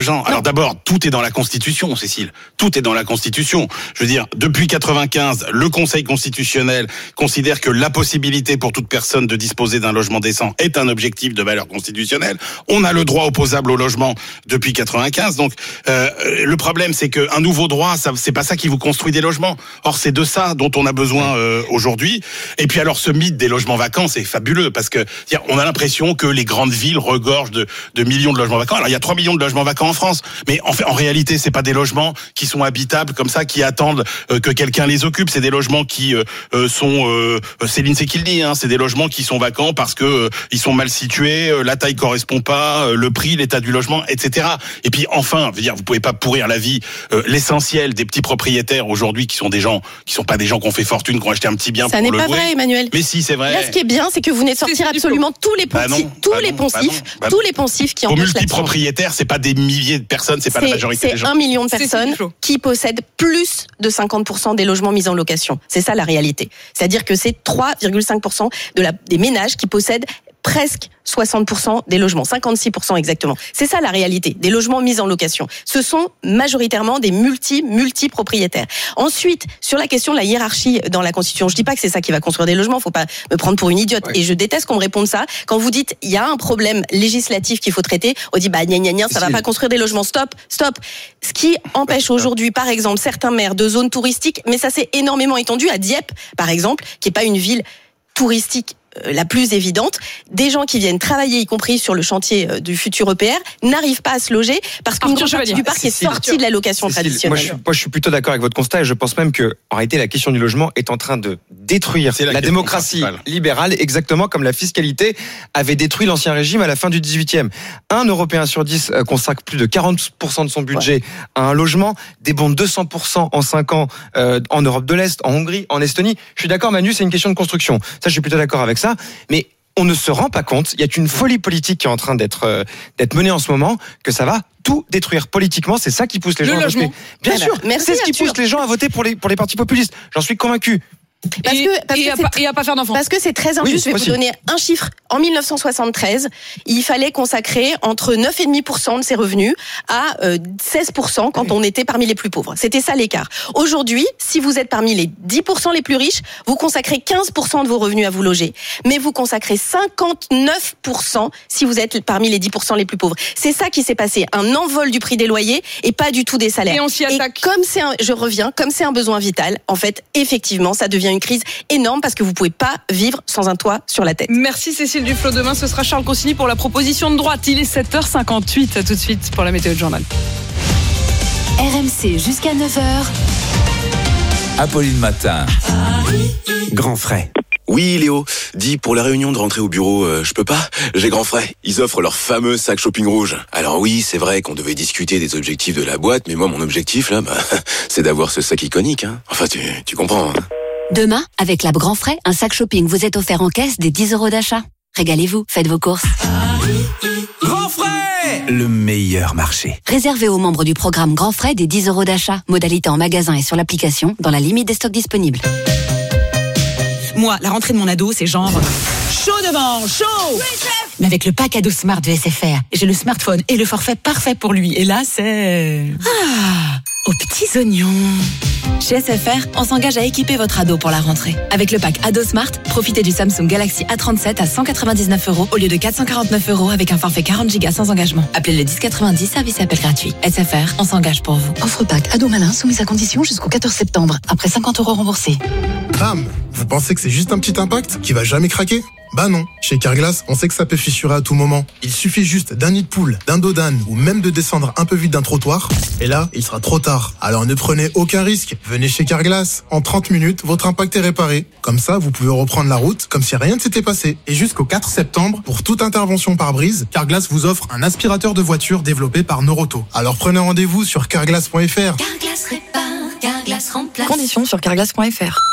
d'argent. Alors d'abord, tout est dans la Constitution, Cécile. Tout est dans la Constitution. Je veux dire, depuis 95, le Conseil constitutionnel considère que la possibilité pour toute personne de disposer d'un logement décent est un objectif de valeur constitutionnelle. On a le droit opposable au logement depuis 95. Donc, le problème, c'est qu'un nouveau droit, c'est pas ça qui vous construit des logements. Or, c'est de ça dont on a besoin aujourd'hui. Et puis alors, ce mythe des logements vacants, c'est fabuleux parce que on a l'impression que les grandes villes regorgent de millions de logements vacants. Alors, il y a 3 millions de logements vacants en France, mais en réalité, c'est pas des logements qui sont habitables comme ça, qui attendent que quelqu'un les occupe. C'est des logements qui sont, c'est l'INSEE qui le dit, c'est des logements qui sont vacants parce que ils sont mal situés, la taille correspond pas, le prix, l'état du logement, etc. Et puis enfin, vous pouvez pas pourrir la vie. L'essentiel des petits propriétaires aujourd'hui, qui sont des gens, qui sont pas des gens qui ont fait fortune, qui ont acheté un petit bien. Ça pour n'est le pas louer. vrai, Emmanuel. Mais si, c'est vrai. Là, ce qui est bien, c'est que vous venez de sortir absolument tous les poncifs qui empêchent l'action. Propriétaires, c'est pas des milliers de personnes, c'est pas la majorité des gens. C'est 1 million de personnes qui possèdent plus de 50% des logements mis en location. C'est ça la réalité. C'est-à-dire que c'est 3,5% des ménages qui possèdent presque 60% des logements, 56% exactement. C'est ça la réalité, des logements mis en location. Ce sont majoritairement des multi-propriétaires. Ensuite, sur la question de la hiérarchie dans la Constitution, je dis pas que c'est ça qui va construire des logements, faut pas me prendre pour une idiote. Ouais. Et je déteste qu'on me réponde ça. Quand vous dites, il y a un problème législatif qu'il faut traiter, on dit, ça va pas construire des logements. Stop. Ce qui empêche aujourd'hui, par exemple, certains maires de zones touristiques, mais ça s'est énormément étendu à Dieppe, par exemple, qui est pas une ville touristique la plus évidente, des gens qui viennent travailler, y compris sur le chantier du futur EPR, n'arrivent pas à se loger parce qu'une grande partie du parc est sortie de la location traditionnelle. Moi, je suis plutôt d'accord avec votre constat et je pense même que, en réalité, la question du logement est en train de détruire la démocratie libérale, exactement comme la fiscalité avait détruit l'Ancien Régime à la fin du 18e. Un Européen sur 10 consacre plus de 40% de son budget à un logement, des bons 200% en 5 ans en Europe de l'Est, en Hongrie, en Estonie. Je suis d'accord, Manu, c'est une question de construction. Ça, je suis plutôt d'accord avec ça. Mais on ne se rend pas compte, il y a une folie politique qui est en train d'être menée en ce moment, que ça va tout détruire politiquement. C'est ça qui pousse les gens à voter. Bien sûr, c'est ce qui pousse les gens à voter pour les partis populistes. J'en suis convaincu. Et à pas faire d'enfants. Parce que c'est très injuste. Je vais vous donner un chiffre. En 1973, il fallait consacrer entre 9,5% de ses revenus à 16% quand on était parmi les plus pauvres. C'était ça l'écart. Aujourd'hui, si vous êtes parmi les 10% les plus riches, vous consacrez 15% de vos revenus à vous loger. Mais vous consacrez 59% si vous êtes parmi les 10% les plus pauvres. C'est ça qui s'est passé. Un envol du prix des loyers et pas du tout des salaires. Et on s'y attaque. Et comme c'est un besoin vital, en fait, effectivement, ça devient une crise énorme parce que vous pouvez pas vivre sans un toit sur la tête. Merci Cécile Duflot. Demain, ce sera Charles Consigny pour la proposition de droite. Il est 7h58. À tout de suite pour la météo de journal. RMC jusqu'à 9h. Apolline Matin. Grand frais. Oui, Léo. Dis, pour la réunion de rentrée au bureau, je peux pas. J'ai grand frais. Ils offrent leur fameux sac shopping rouge. Alors oui, c'est vrai qu'on devait discuter des objectifs de la boîte, mais moi, mon objectif, là, c'est d'avoir ce sac iconique, hein. Enfin, tu comprends, hein. Demain, avec Lab Grand Frais, un sac shopping vous est offert en caisse des 10 € d'achat. Régalez-vous, faites vos courses. Grand frais, le meilleur marché. Réservé aux membres du programme Grand Frais des 10 € d'achat. Modalité en magasin et sur l'application, dans la limite des stocks disponibles. Moi, la rentrée de mon ado, c'est genre chaud devant, chaud. Oui, mais avec le pack ado Smart de SFR, j'ai le smartphone et le forfait parfait pour lui. Et là, c'est aux petits oignons. Chez SFR, on s'engage à équiper votre ado pour la rentrée. Avec le pack Ado Smart, profitez du Samsung Galaxy A37 à 199 € au lieu de 449 € avec un forfait 40 Go sans engagement. Appelez le 1090, service et appel gratuit. SFR, on s'engage pour vous. Offre pack Ado Malin soumise à condition jusqu'au 14 septembre. Après 50 € remboursés. Bam! Vous pensez que c'est juste un petit impact qui va jamais craquer? Bah non, chez Carglass, on sait que ça peut fissurer à tout moment. Il suffit juste d'un nid de poule, d'un dos d'âne ou même de descendre un peu vite d'un trottoir. Et là, il sera trop tard. Alors ne prenez aucun risque. Venez chez Carglass. En 30 minutes, votre impact est réparé. Comme ça, vous pouvez reprendre la route comme si rien ne s'était passé. Et jusqu'au 4 septembre, pour toute intervention par brise, Carglass vous offre un aspirateur de voiture développé par Noroto. Alors prenez rendez-vous sur carglass.fr. Carglass répare, Carglass remplace. Conditions sur carglass.fr.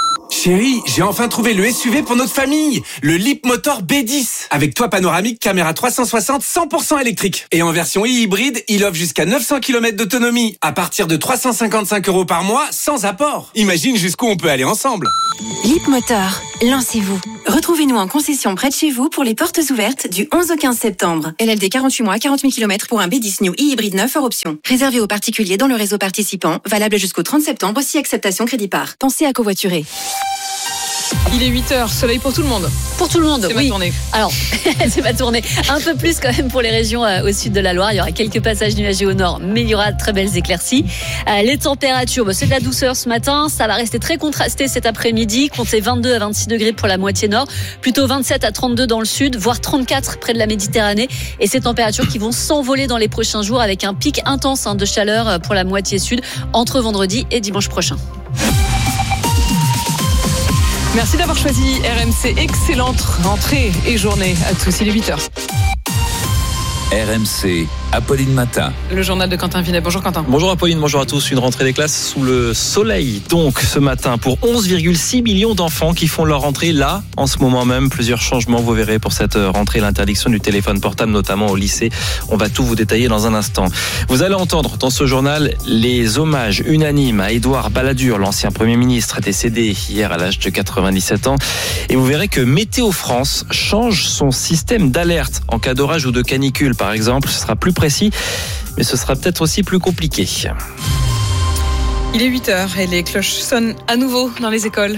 Chérie, j'ai enfin trouvé le SUV pour notre famille, le Leapmotor B10. Avec toit panoramique, caméra 360, 100% électrique. Et en version hybride, il offre jusqu'à 900 km d'autonomie à partir de 355 € par mois, sans apport. Imagine jusqu'où on peut aller ensemble. Leapmotor, lancez-vous. Retrouvez-nous en concession près de chez vous pour les portes ouvertes du 11 au 15 septembre. LLD 48 mois, 40 000 km pour un B10 New e-hybride 9 hors option. Réservé aux particuliers dans le réseau participant, valable jusqu'au 30 septembre si acceptation crédit par. Pensez à covoiturer. Il est 8h, soleil pour tout le monde. Pour tout le monde, c'est oui. ma tournée. Alors, c'est ma tournée. Un peu plus quand même pour les régions au sud de la Loire. Il y aura quelques passages nuageux au nord, mais il y aura de très belles éclaircies. Les températures, c'est de la douceur ce matin. Ça va rester très contrasté cet après-midi. Comptez 22 à 26 degrés pour la moitié nord. Plutôt 27 à 32 dans le sud, voire 34 près de la Méditerranée. Et ces températures qui vont s'envoler dans les prochains jours avec un pic intense de chaleur pour la moitié sud entre vendredi et dimanche prochain. Merci d'avoir choisi RMC. Excellente rentrée et journée à tous. Il est 8h. RMC, Apolline Matin. Le journal de Quentin Vinet. Bonjour Quentin. Bonjour Apolline, bonjour à tous. Une rentrée des classes sous le soleil. Donc ce matin pour 11,6 millions d'enfants qui font leur rentrée là, en ce moment même. Plusieurs changements, vous verrez, pour cette rentrée. L'interdiction du téléphone portable, notamment au lycée. On va tout vous détailler dans un instant. Vous allez entendre dans ce journal les hommages unanimes à Édouard Balladur, l'ancien Premier ministre, décédé hier à l'âge de 97 ans. Et vous verrez que Météo France change son système d'alerte en cas d'orage ou de canicule. Par exemple, ce sera plus précis, mais ce sera peut-être aussi plus compliqué. Il est 8h et les cloches sonnent à nouveau dans les écoles.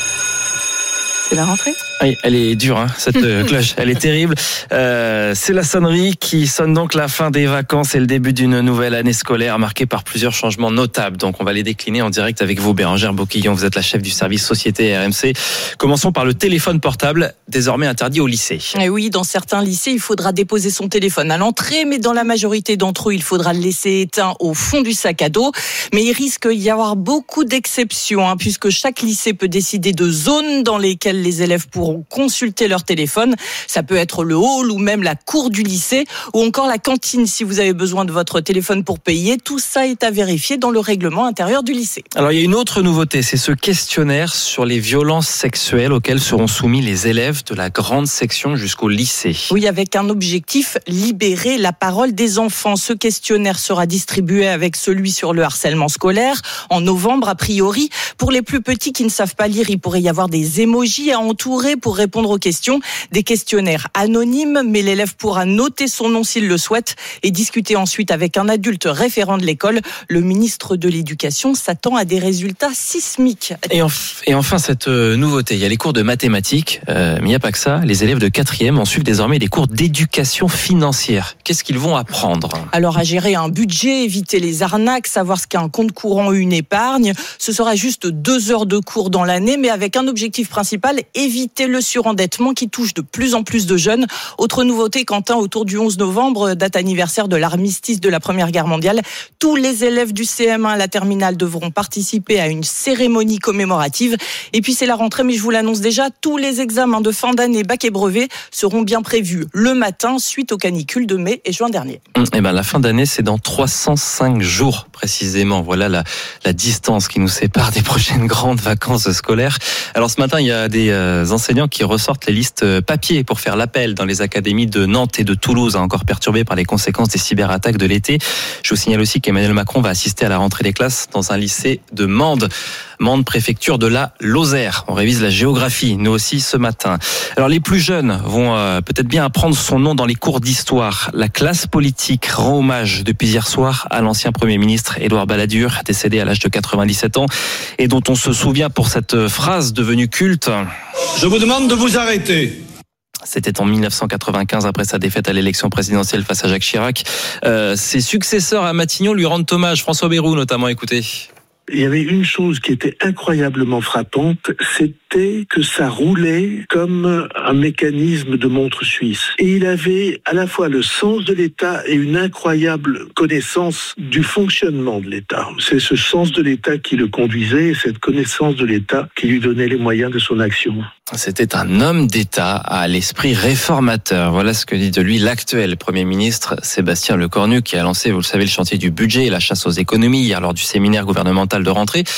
C'est la rentrée ? Oui, elle est dure, cette cloche. Elle est terrible. C'est la sonnerie qui sonne donc la fin des vacances et le début d'une nouvelle année scolaire marquée par plusieurs changements notables. Donc, on va les décliner en direct avec vous, Bérangère Boquillon. Vous êtes la chef du service société RMC. Commençons par le téléphone portable, désormais interdit au lycée. Et oui, dans certains lycées, il faudra déposer son téléphone à l'entrée, mais dans la majorité d'entre eux, il faudra le laisser éteint au fond du sac à dos. Mais il risque d'y avoir beaucoup d'exceptions, puisque chaque lycée peut décider de zones dans lesquelles les élèves pourront consulter leur téléphone. Ça peut être le hall ou même la cour du lycée ou encore la cantine si vous avez besoin de votre téléphone pour payer. Tout ça est à vérifier dans le règlement intérieur du lycée. Alors il y a une autre nouveauté, c'est ce questionnaire sur les violences sexuelles auxquelles seront soumis les élèves de la grande section jusqu'au lycée. Oui, avec un objectif, libérer la parole des enfants. Ce questionnaire sera distribué avec celui sur le harcèlement scolaire en novembre a priori. Pour les plus petits qui ne savent pas lire, il pourrait y avoir des emojis à entourer pour répondre aux questions, des questionnaires anonymes, mais l'élève pourra noter son nom s'il le souhaite et discuter ensuite avec un adulte référent de l'école. Le ministre de l'Éducation s'attend à des résultats sismiques. Et enfin, cette nouveauté, il y a les cours de mathématiques, mais il n'y a pas que ça. Les élèves de 4e en suivent désormais des cours d'éducation financière. Qu'est-ce qu'ils vont apprendre ? Alors, à gérer un budget, éviter les arnaques, savoir ce qu'est un compte courant ou une épargne. Ce sera juste 2 heures de cours dans l'année, mais avec un objectif principal, éviter le surendettement qui touche de plus en plus de jeunes. Autre nouveauté, Quentin, autour du 11 novembre, date anniversaire de l'armistice de la Première Guerre mondiale, tous les élèves du CM1 à la terminale devront participer à une cérémonie commémorative. Et puis c'est la rentrée, mais je vous l'annonce déjà, tous les examens de fin d'année, bac et brevet, seront bien prévus le matin suite aux canicules de mai et juin dernier. Eh ben, la fin d'année, c'est dans 305 jours précisément. Voilà la distance qui nous sépare des prochaines grandes vacances scolaires. Alors ce matin, il y a des enseignants qui ressortent les listes papier pour faire l'appel dans les académies de Nantes et de Toulouse, encore perturbées par les conséquences des cyberattaques de l'été. Je vous signale aussi qu'Emmanuel Macron va assister à la rentrée des classes dans un lycée de Mende, préfecture de la Lozère. On révise la géographie, nous aussi, ce matin. Alors les plus jeunes vont peut-être bien apprendre son nom dans les cours d'histoire. La classe politique rend hommage depuis hier soir à l'ancien Premier ministre Édouard Balladur, décédé à l'âge de 97 ans, et dont on se souvient pour cette phrase devenue culte. Je vous demande de vous arrêter. C'était en 1995, après sa défaite à l'élection présidentielle face à Jacques Chirac. Ses successeurs à Matignon lui rendent hommage. François Bayrou, notamment, écoutez. Il y avait une chose qui était incroyablement frappante, c'était que ça roulait comme un mécanisme de montre suisse. Et il avait à la fois le sens de l'État et une incroyable connaissance du fonctionnement de l'État. C'est ce sens de l'État qui le conduisait et cette connaissance de l'État qui lui donnait les moyens de son action. C'était un homme d'État à l'esprit réformateur. Voilà ce que dit de lui l'actuel Premier ministre Sébastien Lecornu, qui a lancé, vous le savez, le chantier du budget et la chasse aux économies hier lors du séminaire gouvernemental de rentrée.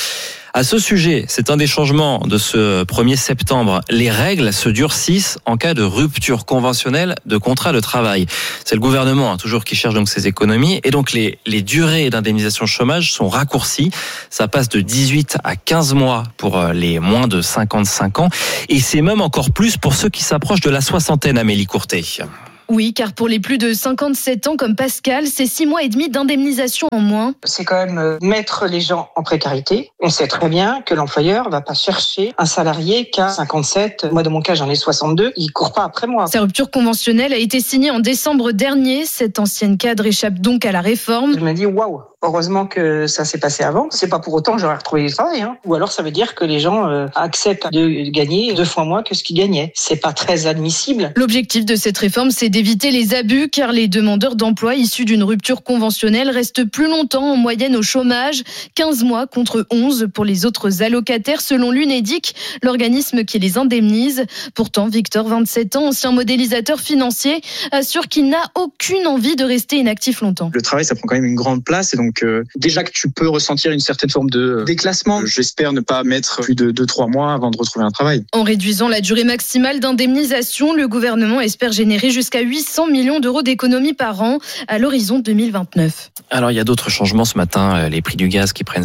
À ce sujet, c'est un des changements de ce 1er septembre. Les règles se durcissent en cas de rupture conventionnelle de contrat de travail. C'est le gouvernement toujours qui cherche donc ces économies et donc les durées d'indemnisation chômage sont raccourcies. Ça passe de 18 à 15 mois pour les moins de 55 ans et c'est même encore plus pour ceux qui s'approchent de la soixantaine, Amélie Courtet. Oui, car pour les plus de 57 ans comme Pascal, c'est 6 mois et demi d'indemnisation en moins. C'est quand même mettre les gens en précarité. On sait très bien que l'employeur va pas chercher un salarié qui a 57. Moi, dans mon cas, j'en ai 62. Il court pas après moi. Sa rupture conventionnelle a été signée en décembre dernier. Cette ancienne cadre échappe donc à la réforme. Je me dis, waouh, heureusement que ça s'est passé avant. C'est pas pour autant que j'aurais retrouvé du travail. Ou alors, ça veut dire que les gens acceptent de gagner 2 fois moins que ce qu'ils gagnaient. C'est pas très admissible. L'objectif de cette réforme, c'est d'éviter les abus, car les demandeurs d'emploi issus d'une rupture conventionnelle restent plus longtemps en moyenne au chômage, 15 mois contre 11 pour les autres allocataires, selon l'UNEDIC, l'organisme qui les indemnise. Pourtant, Victor, 27 ans, ancien modélisateur financier, assure qu'il n'a aucune envie de rester inactif longtemps. Le travail, ça prend quand même une grande place, et donc déjà que tu peux ressentir une certaine forme de déclassement, j'espère ne pas mettre plus de 2-3 mois avant de retrouver un travail. En réduisant la durée maximale d'indemnisation, le gouvernement espère générer jusqu'à 800 millions d'euros d'économies par an à l'horizon 2029. Alors, il y a d'autres changements ce matin. Les prix du gaz qui prennent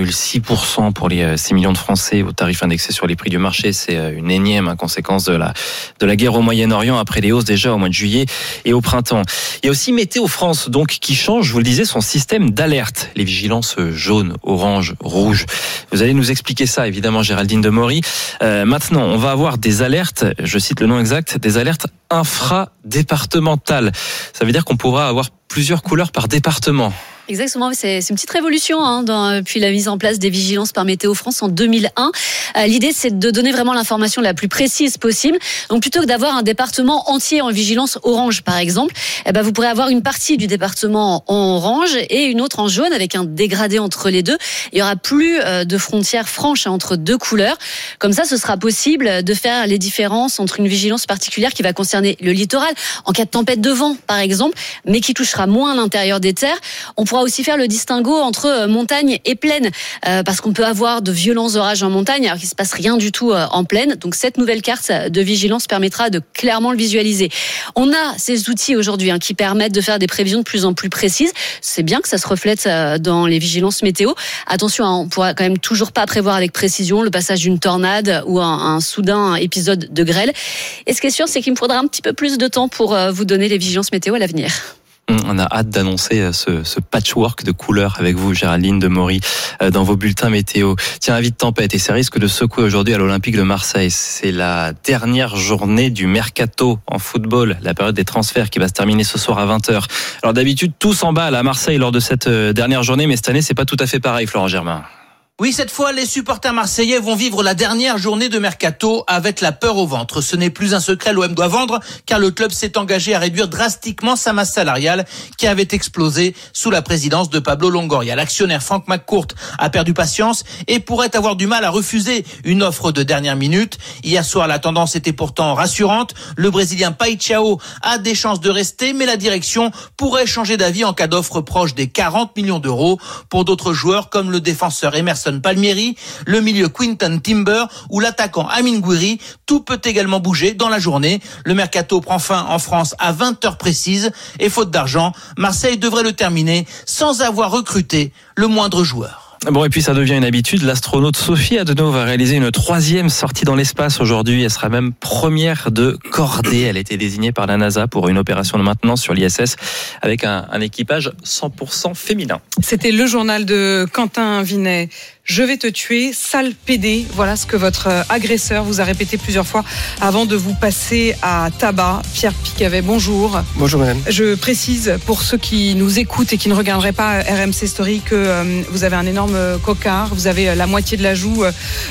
5,6% pour les 6 millions de Français au tarif indexé sur les prix du marché. C'est une énième conséquence de la guerre au Moyen-Orient après les hausses déjà au mois de juillet et au printemps. Il y a aussi Météo France donc qui change, je vous le disais, son système d'alerte. Les vigilances jaunes, orange, rouge. Vous allez nous expliquer ça, évidemment, Géraldine Demory. Maintenant, on va avoir des alertes, je cite le nom exact, des alertes infra-départementales. Ça veut dire qu'on pourra avoir plusieurs couleurs par département. Exactement, c'est une petite révolution depuis la mise en place des vigilances par Météo France en 2001. L'idée, c'est de donner vraiment l'information la plus précise possible. Donc, plutôt que d'avoir un département entier en vigilance orange, par exemple, vous pourrez avoir une partie du département en orange et une autre en jaune avec un dégradé entre les deux. Il y aura plus de frontières franches entre deux couleurs. Comme ça, ce sera possible de faire les différences entre une vigilance particulière qui va concerner le littoral, en cas de tempête de vent, par exemple, mais qui touchera moins l'intérieur des terres. On pourra aussi faire le distinguo entre montagne et plaine, parce qu'on peut avoir de violents orages en montagne alors qu'il ne se passe rien du tout en plaine. Donc cette nouvelle carte de vigilance permettra de clairement le visualiser. On a ces outils aujourd'hui qui permettent de faire des prévisions de plus en plus précises. C'est bien que ça se reflète dans les vigilances météo. Attention, on ne pourra quand même toujours pas prévoir avec précision le passage d'une tornade ou un soudain épisode de grêle. Et ce qui est sûr, c'est qu'il me faudra un petit peu plus de temps pour vous donner les vigilances météo à l'avenir. On a hâte d'annoncer ce patchwork de couleurs avec vous, Géraldine Demory, dans vos bulletins météo. Tiens, avis de tempête et ça risque de secouer aujourd'hui à l'Olympique de Marseille. C'est la dernière journée du mercato en football, la période des transferts qui va se terminer ce soir à 20h. Alors d'habitude, tout s'emballe à Marseille lors de cette dernière journée, mais cette année, c'est pas tout à fait pareil, Florent Germain. Oui, cette fois, les supporters marseillais vont vivre la dernière journée de mercato avec la peur au ventre. Ce n'est plus un secret, l'OM doit vendre, car le club s'est engagé à réduire drastiquement sa masse salariale qui avait explosé sous la présidence de Pablo Longoria. L'actionnaire Frank McCourt a perdu patience et pourrait avoir du mal à refuser une offre de dernière minute. Hier soir, la tendance était pourtant rassurante. Le Brésilien Paixão a des chances de rester, mais la direction pourrait changer d'avis en cas d'offre proche des 40 millions d'euros. Pour d'autres joueurs, comme le défenseur Emerson Palmieri, le milieu Quinton Timber ou l'attaquant Amin Gouiri, tout peut également bouger dans la journée. Le mercato prend fin en France à 20h précises et faute d'argent, Marseille devrait le terminer sans avoir recruté le moindre joueur. Bon, et puis ça devient une habitude. L'astronaute Sophie Adenau va réaliser une 3e sortie dans l'espace aujourd'hui. Elle sera même première de cordée. Elle a été désignée par la NASA pour une opération de maintenance sur l'ISS avec un équipage 100% féminin. C'était le journal de Quentin Vinet. Je vais te tuer, sale PD. Voilà ce que votre agresseur vous a répété plusieurs fois avant de vous passer à tabac. Pierre Picavet, bonjour. Bonjour madame. Je précise pour ceux qui nous écoutent et qui ne regarderaient pas RMC Story que vous avez un énorme cocard. Vous avez la moitié de la joue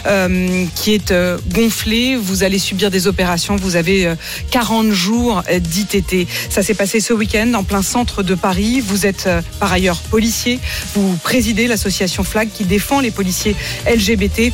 qui est gonflée. Vous allez subir des opérations. Vous avez 40 jours d'ITT. Ça s'est passé ce week-end en plein centre de Paris. Vous êtes par ailleurs policier. Vous présidez l'association FLAG qui défend les policiers LGBT.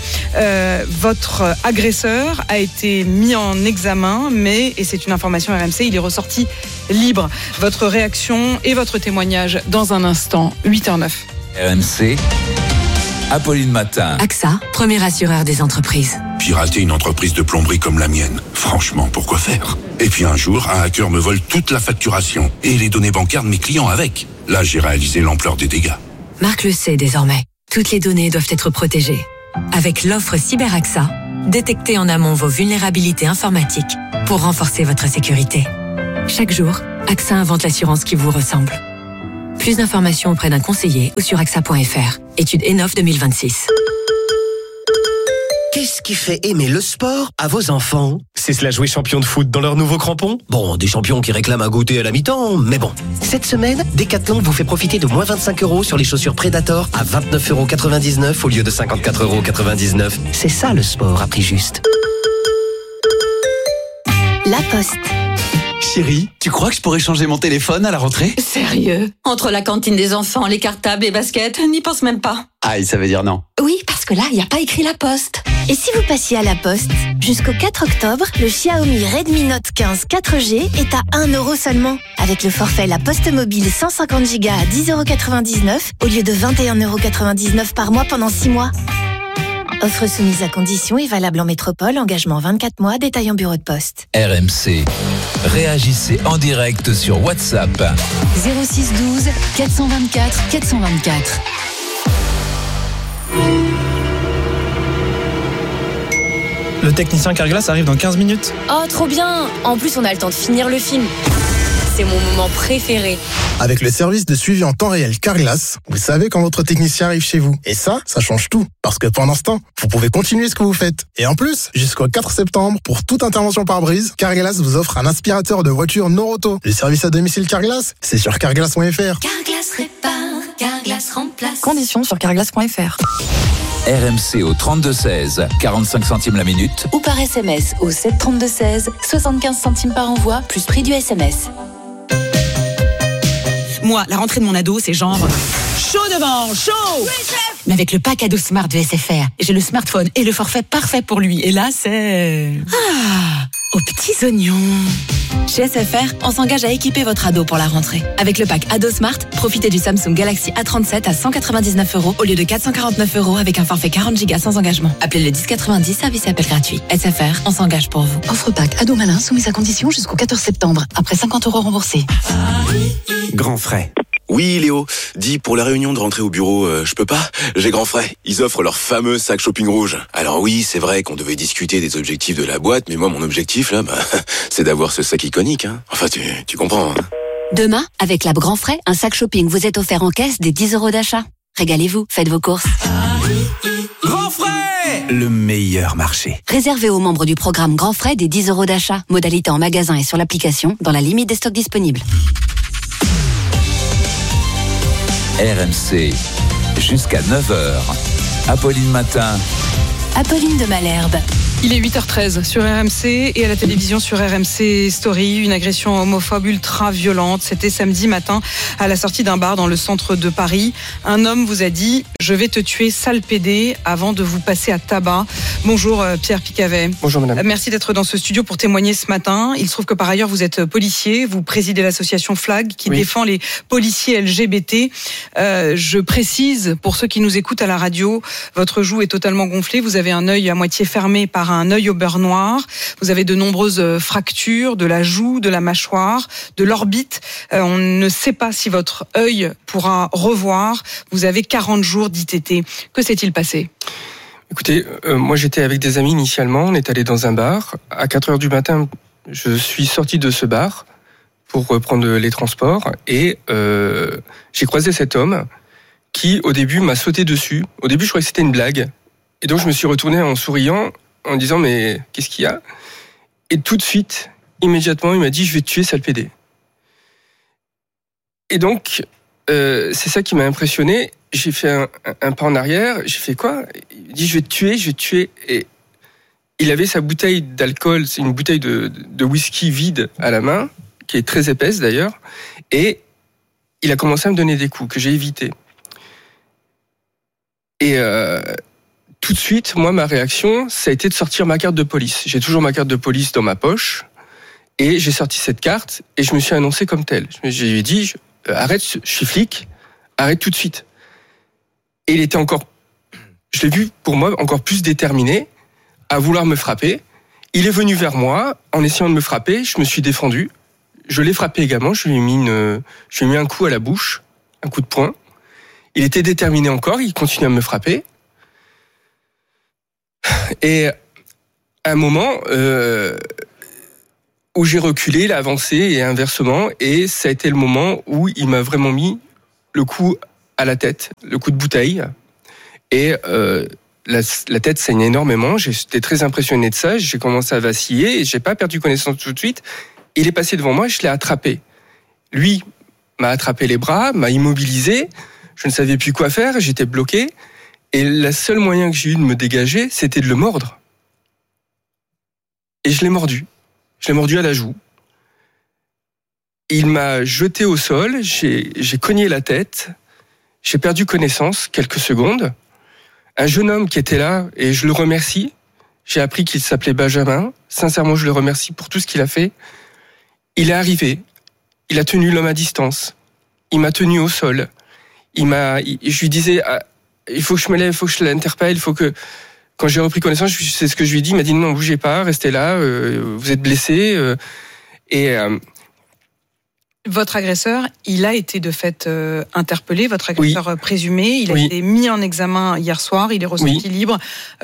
Votre agresseur a été mis en examen, mais, et c'est une information RMC, il est ressorti libre. Votre réaction et votre témoignage dans un instant, 8h09. RMC, Apolline Matin. AXA, premier assureur des entreprises. Pirater une entreprise de plomberie comme la mienne, franchement, pourquoi faire? Et puis un jour, un hacker me vole toute la facturation et les données bancaires de mes clients avec. Là, j'ai réalisé l'ampleur des dégâts. Marc le sait désormais. Toutes les données doivent être protégées. Avec l'offre CyberAXA, détectez en amont vos vulnérabilités informatiques pour renforcer votre sécurité. Chaque jour, AXA invente l'assurance qui vous ressemble. Plus d'informations auprès d'un conseiller ou sur axa.fr. Étude ENOF 2026. Qu'est-ce qui fait aimer le sport à vos enfants? C'est cela jouer champion de foot dans leurs nouveaux crampons? Bon, des champions qui réclament un goûter à la mi-temps, mais bon. Cette semaine, Decathlon vous fait profiter de moins 25 € sur les chaussures Predator à 29,99 € au lieu de 54,99 €. C'est ça le sport à prix juste. La Poste. Chérie, tu crois que je pourrais changer mon téléphone à la rentrée? Sérieux? Entre la cantine des enfants, les cartables, les baskets, n'y pense même pas. Aïe, ça veut dire non. Oui, parce que là, il n'y a pas écrit La Poste. Et si vous passiez à La Poste? Jusqu'au 4 octobre, le Xiaomi Redmi Note 15 4G est à 1 € seulement. Avec le forfait La Poste Mobile 150 Go à 10,99 € au lieu de 21,99 € par mois pendant 6 mois. Offre soumise à conditions et valable en métropole, engagement 24 mois, détail en bureau de poste. RMC. Réagissez en direct sur WhatsApp. 06 12 424 424. Le technicien Carglass arrive dans 15 minutes. Oh, trop bien! En plus, on a le temps de finir le film. C'est mon moment préféré. Avec le service de suivi en temps réel Carglass, vous savez quand votre technicien arrive chez vous. Et ça change tout. Parce que pendant ce temps, vous pouvez continuer ce que vous faites. Et en plus, jusqu'au 4 septembre, pour toute intervention par brise, Carglass vous offre un aspirateur de voiture Noroto. Le service à domicile Carglass, c'est sur carglass.fr. Carglass répare, Carglass remplace. Conditions sur carglass.fr. RMC au 32-16, 45 centimes la minute. Ou par SMS au 732-16, 75 centimes par envoi, plus prix du SMS. Moi, la rentrée de mon ado, c'est genre chaud devant, chaud. Oui, chef. Mais avec le pack ado Smart de SFR, j'ai le smartphone et le forfait parfait pour lui. Et là, c'est aux petits oignons. Chez SFR, on s'engage à équiper votre ado pour la rentrée. Avec le pack ado Smart, profitez du Samsung Galaxy A37 à 199 € au lieu de 449 € avec un forfait 40 Go sans engagement. Appelez le 1090, service et appel gratuit. SFR, on s'engage pour vous. Offre pack ado malin soumise à condition jusqu'au 14 septembre. Après 50 € remboursés. Grand frais. Oui, Léo. Dis, pour la réunion de rentrée au bureau, je peux pas? J'ai grand frais. Ils offrent leur fameux sac shopping rouge. Alors oui, c'est vrai qu'on devait discuter des objectifs de la boîte, mais moi, mon objectif, là, c'est d'avoir ce sac iconique, hein. Enfin, tu comprends, hein. Demain, avec la Grand Frais, un sac shopping vous est offert en caisse des 10 € d'achat. Régalez-vous, faites vos courses. Grand frais! Le meilleur marché. Réservé aux membres du programme Grand Frais des 10 € d'achat. Modalité en magasin et sur l'application, dans la limite des stocks disponibles. RMC, jusqu'à 9h. Apolline Matin. Apolline de Malherbe. Il est 8h13 sur RMC et à la télévision sur RMC Story. Une agression homophobe ultra violente. C'était samedi matin à la sortie d'un bar dans le centre de Paris. Un homme vous a dit « Je vais te tuer, sale pédé » avant de vous passer à tabac. Bonjour Pierre Picavet. Bonjour madame. Merci d'être dans ce studio pour témoigner ce matin. Il se trouve que par ailleurs vous êtes policier. Vous présidez l'association FLAG qui défend les policiers LGBT. Je précise pour ceux qui nous écoutent à la radio, votre joue est totalement gonflée. Vous avez un œil à moitié fermé par un œil au beurre noir. Vous avez de nombreuses fractures de la joue, de la mâchoire, de l'orbite. On ne sait pas si votre œil pourra revoir. Vous avez 40 jours d'ITT. Que s'est-il passé ? Écoutez, moi j'étais avec des amis initialement. On est allé dans un bar. À 4h du matin, je suis sorti de ce bar pour prendre les transports et j'ai croisé cet homme qui au début m'a sauté dessus. Au début je croyais que c'était une blague. Et donc je me suis retourné en souriant, en disant mais qu'est-ce qu'il y a ? Et tout de suite, immédiatement, il m'a dit je vais te tuer, sale pédé. Et donc c'est ça qui m'a impressionné. J'ai fait un pas en arrière. J'ai fait quoi ? Il dit je vais te tuer. Et il avait sa bouteille d'alcool, c'est une bouteille de whisky vide à la main, qui est très épaisse d'ailleurs. Et il a commencé à me donner des coups que j'ai évités. Et tout de suite, moi, ma réaction, ça a été de sortir ma carte de police. J'ai toujours ma carte de police dans ma poche. Et j'ai sorti cette carte et je me suis annoncé comme tel. J'ai dit, arrête, je suis flic, arrête tout de suite. Et il était encore je l'ai vu pour moi encore plus déterminé à vouloir me frapper. Il est venu vers moi en essayant de me frapper. Je me suis défendu. Je l'ai frappé également. Je lui ai mis un coup à la bouche, un coup de poing. Il était déterminé encore. Il continuait à me frapper. Et à un moment où j'ai reculé, il a avancé et inversement. Et ça a été le moment où il m'a vraiment mis le coup à la tête, le coup de bouteille. Et la tête saignait énormément. J'étais très impressionné de ça. J'ai commencé à vaciller et j'ai pas perdu connaissance tout de suite. Il est passé devant moi, je l'ai attrapé. Lui m'a attrapé les bras, m'a immobilisé. Je ne savais plus quoi faire, j'étais bloqué. Et le seul moyen que j'ai eu de me dégager, c'était de le mordre. Et je l'ai mordu. Je l'ai mordu à la joue. Il m'a jeté au sol, j'ai cogné la tête. J'ai perdu connaissance quelques secondes. Un jeune homme qui était là, et je le remercie. J'ai appris qu'il s'appelait Benjamin. Sincèrement, je le remercie pour tout ce qu'il a fait. Il est arrivé. Il a tenu l'homme à distance. Il m'a tenu au sol. Je lui disais, il faut que je me lève, il faut que je l'interpelle, il faut que... Quand j'ai repris connaissance, c'est ce que je lui ai dit. Il m'a dit, non, bougez pas, restez là, vous êtes blessé. Votre agresseur, il a été de fait interpellé, votre agresseur présumé. Il a été mis en examen hier soir, il est ressorti libre.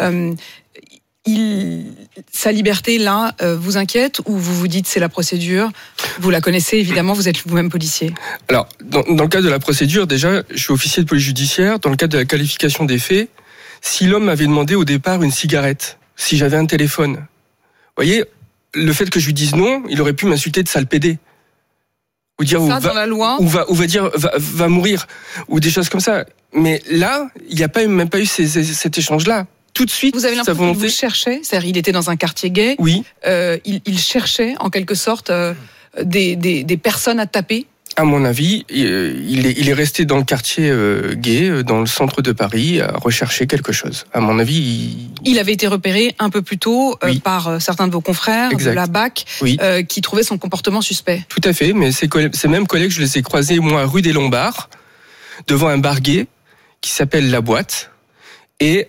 Sa liberté, là, vous inquiète ou vous vous dites c'est la procédure? Vous la connaissez évidemment, vous êtes vous-même policier. Alors, dans le cadre de la procédure, déjà, je suis officier de police judiciaire. Dans le cadre de la qualification des faits, si l'homme m'avait demandé au départ une cigarette, si j'avais un téléphone, vous voyez, le fait que je lui dise non, il aurait pu m'insulter de sale pédé. Ou dire dans la loi. Ou va dire va mourir, ou des choses comme ça. Mais là, il n'y a même pas eu cet échange-là. Tout de suite, vous avez l'impression qu'il vous cherchait, c'est-à-dire il était dans un quartier gay. Oui. Il cherchait en quelque sorte des personnes à taper. À mon avis, il est resté dans le quartier gay, dans le centre de Paris, à rechercher quelque chose. À mon avis, il avait été repéré un peu plus tôt par certains de vos confrères de la BAC qui trouvaient son comportement suspect. Tout à fait, mais ces mêmes collègues, je les ai croisés, moi, rue des Lombards, devant un bar gay qui s'appelle La Boîte. Et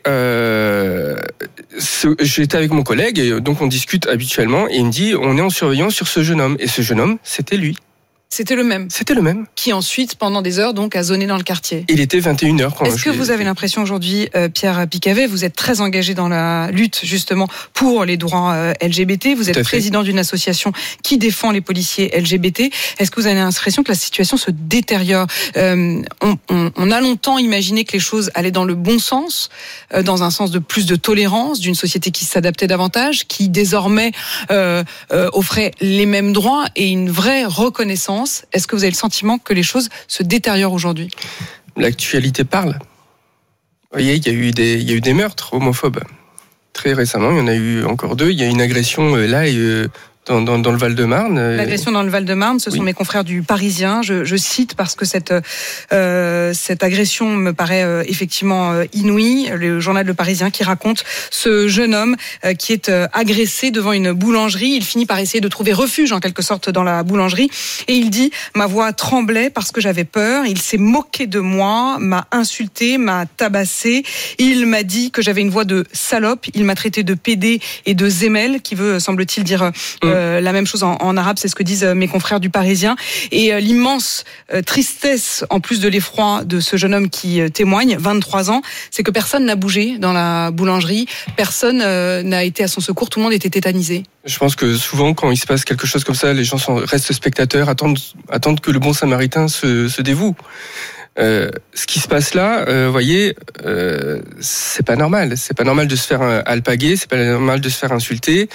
j'étais avec mon collègue, et donc on discute habituellement, et il me dit, on est en surveillance sur ce jeune homme. Et ce jeune homme, c'était lui. C'était le même. C'était le même. Qui ensuite, pendant des heures, donc, a zoné dans le quartier. Il était 21h quand Est-ce que vous avez l'impression aujourd'hui, Pierre Picavet, vous êtes très engagé dans la lutte justement pour les droits LGBT. Vous êtes président d'une association qui défend les policiers LGBT. Est-ce que vous avez l'impression que la situation se détériore? On a longtemps imaginé que les choses allaient dans le bon sens, dans un sens de plus de tolérance, d'une société qui s'adaptait davantage, qui désormais offrait les mêmes droits et une vraie reconnaissance. Est-ce que vous avez le sentiment que les choses se détériorent aujourd'hui? L'actualité parle. Vous voyez, il y a eu des meurtres homophobes. Très récemment, il y en a eu encore 2. Il y a une agression là dans le Val-de-Marne. L'agression dans le Val-de-Marne, ce sont mes confrères du Parisien. Je cite parce que cette agression me paraît effectivement inouïe. Le journal Le Parisien qui raconte ce jeune homme qui est agressé devant une boulangerie. Il finit par essayer de trouver refuge en quelque sorte dans la boulangerie. Et il dit, ma voix tremblait parce que j'avais peur. Il s'est moqué de moi, m'a insulté, m'a tabassé. Il m'a dit que j'avais une voix de salope. Il m'a traité de pédé et de zémel, qui veut, semble-t-il, dire la même chose en arabe, c'est ce que disent mes confrères du Parisien. Et l'immense tristesse, en plus de l'effroi de ce jeune homme qui témoigne, 23 ans, c'est que personne n'a bougé dans la boulangerie, personne n'a été à son secours, tout le monde était tétanisé. Je pense que souvent, quand il se passe quelque chose comme ça, les gens restent spectateurs, attendent que le bon samaritain se dévoue. Ce qui se passe là, voyez, c'est pas normal. C'est pas normal de se faire alpaguer, c'est pas normal de se faire insulter.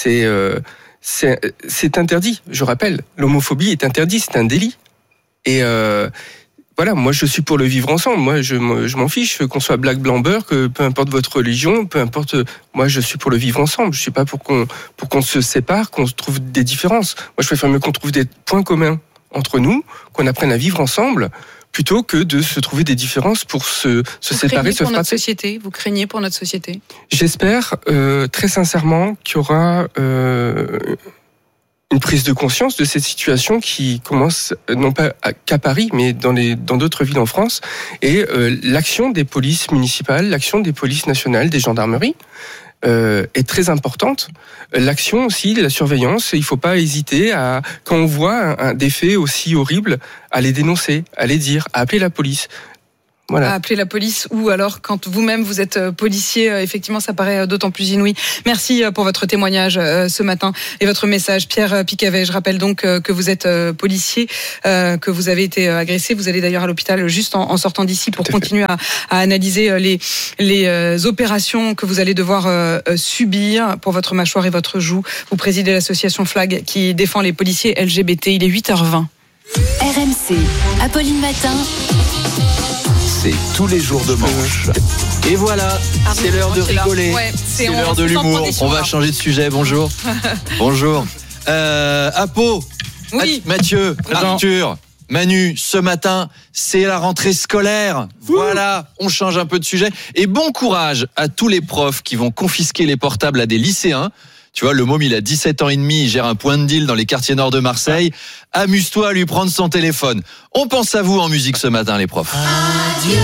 C'est interdit, je rappelle. L'homophobie est interdite, c'est un délit. Et voilà, moi je suis pour le vivre ensemble. Moi je m'en fiche qu'on soit black, blanc, beurre, que peu importe votre religion, peu importe. Moi je suis pour le vivre ensemble. Je suis pas pour qu'on se sépare, qu'on se trouve des différences. Moi je préfère mieux qu'on trouve des points communs entre nous, qu'on apprenne à vivre ensemble, plutôt que de se trouver des différences pour se séparer, se frapper. Vous craignez pour notre société? J'espère très sincèrement qu'il y aura une prise de conscience de cette situation qui commence non pas qu'à Paris, mais dans d'autres villes en France, et l'action des polices municipales, l'action des polices nationales, des gendarmeries est très importante. L'action aussi, la surveillance, il ne faut pas hésiter à, quand on voit des faits aussi horribles, à les dénoncer, à les dire, à appeler la police. Voilà. À appeler la police, ou alors quand vous-même vous êtes policier, effectivement ça paraît d'autant plus inouï. Merci pour votre témoignage ce matin et votre message, Pierre Picavet. Je rappelle donc que vous êtes policier, que vous avez été agressé. Vous allez d'ailleurs à l'hôpital juste en sortant d'ici pour continuer à analyser les opérations que vous allez devoir subir pour votre mâchoire et votre joue. Vous présidez l'association Flag qui défend les policiers LGBT. Il est 8h20. RMC, Apolline Matin. C'est tous les jours de manche. Et voilà, c'est l'heure de rigoler. Ouais, c'est l'heure de l'humour. On va changer de sujet. Bonjour. Bonjour. Apo, oui. Mathieu, Arthur, Manu, ce matin, c'est la rentrée scolaire. Voilà, on change un peu de sujet. Et bon courage à tous les profs qui vont confisquer les portables à des lycéens. Tu vois, le môme, il a 17 ans et demi, il gère un point de deal dans les quartiers nord de Marseille. Amuse-toi à lui prendre son téléphone. On pense à vous en musique ce matin, les profs. Adieu,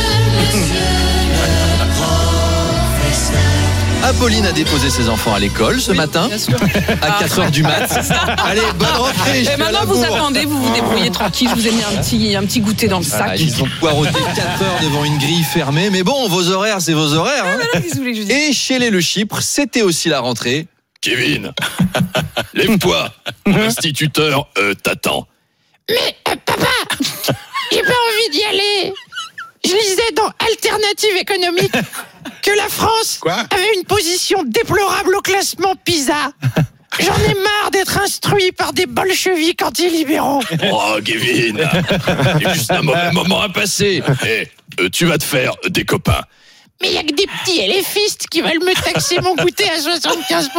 Apolline a déposé ses enfants à l'école ce matin, à 4h du mat. Allez, bonne rentrée. Et maintenant, vous attendez, vous vous débrouillez tranquille. Je vous ai mis un petit goûter dans le sac. Ils ont poireauté 4 heures devant une grille fermée. Mais bon, vos horaires, c'est vos horaires. Hein. Et chez les Le Chypre, c'était aussi la rentrée. Kevin, lève-toi. L'instituteur t'attend. Mais papa, j'ai pas envie d'y aller. Je lisais dans Alternative économique que la France avait une position déplorable au classement PISA. J'en ai marre d'être instruit par des bolcheviks anti-libéraux. Oh, Kevin, c'est juste un mauvais moment à passer. Tu vas te faire des copains. Mais il y a que des petits LFistes qui veulent me taxer mon goûter à 75%.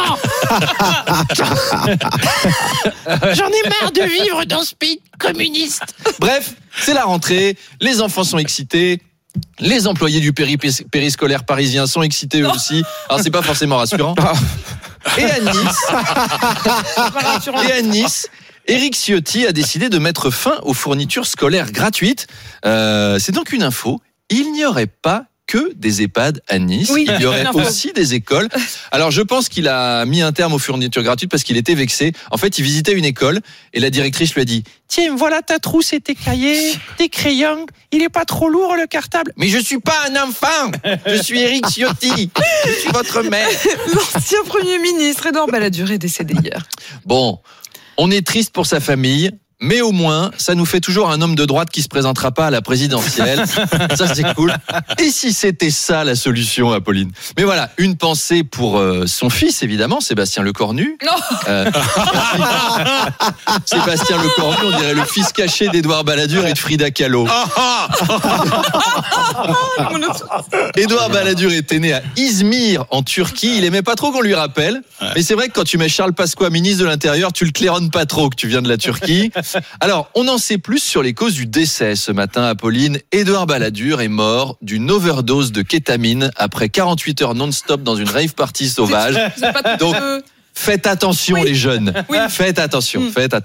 J'en ai marre de vivre dans ce pays communiste. Bref, c'est la rentrée, les enfants sont excités. Les employés du périscolaire parisien sont excités eux aussi. Alors c'est pas forcément rassurant. Et à Nice, Éric Ciotti a décidé de mettre fin aux fournitures scolaires gratuites. C'est donc une info. Il n'y aurait pas que des EHPAD à Nice. Oui, il y aurait aussi des écoles. Alors, je pense qu'il a mis un terme aux fournitures gratuites parce qu'il était vexé. En fait, il visitait une école et la directrice lui a dit « Tiens, voilà ta trousse et tes cahiers, tes crayons. Il est pas trop lourd, le cartable. » Mais je suis pas un enfant. Je suis Éric Ciotti. Je suis votre mère. L'ancien Premier ministre Édouard Balladur est décédé hier. Bon, on est triste pour sa famille. Mais au moins, ça nous fait toujours un homme de droite qui se présentera pas à la présidentielle. Ça, c'est cool. Et si c'était ça la solution, Apolline? Mais voilà, une pensée pour son fils, évidemment, Sébastien Lecornu. Non. Sébastien Lecornu, on dirait le fils caché d'Édouard Balladur et de Frida Kahlo. Édouard Balladur était né à İzmir, en Turquie. Il aimait pas trop qu'on lui rappelle. Mais c'est vrai que quand tu mets Charles Pasqua, ministre de l'Intérieur, tu le claironnes pas trop que tu viens de la Turquie. Alors, on en sait plus sur les causes du décès ce matin, Apolline. Édouard Balladur est mort d'une overdose de kétamine après 48 heures non-stop dans une rave party sauvage. Donc, faites attention les jeunes. Oui. Faites attention.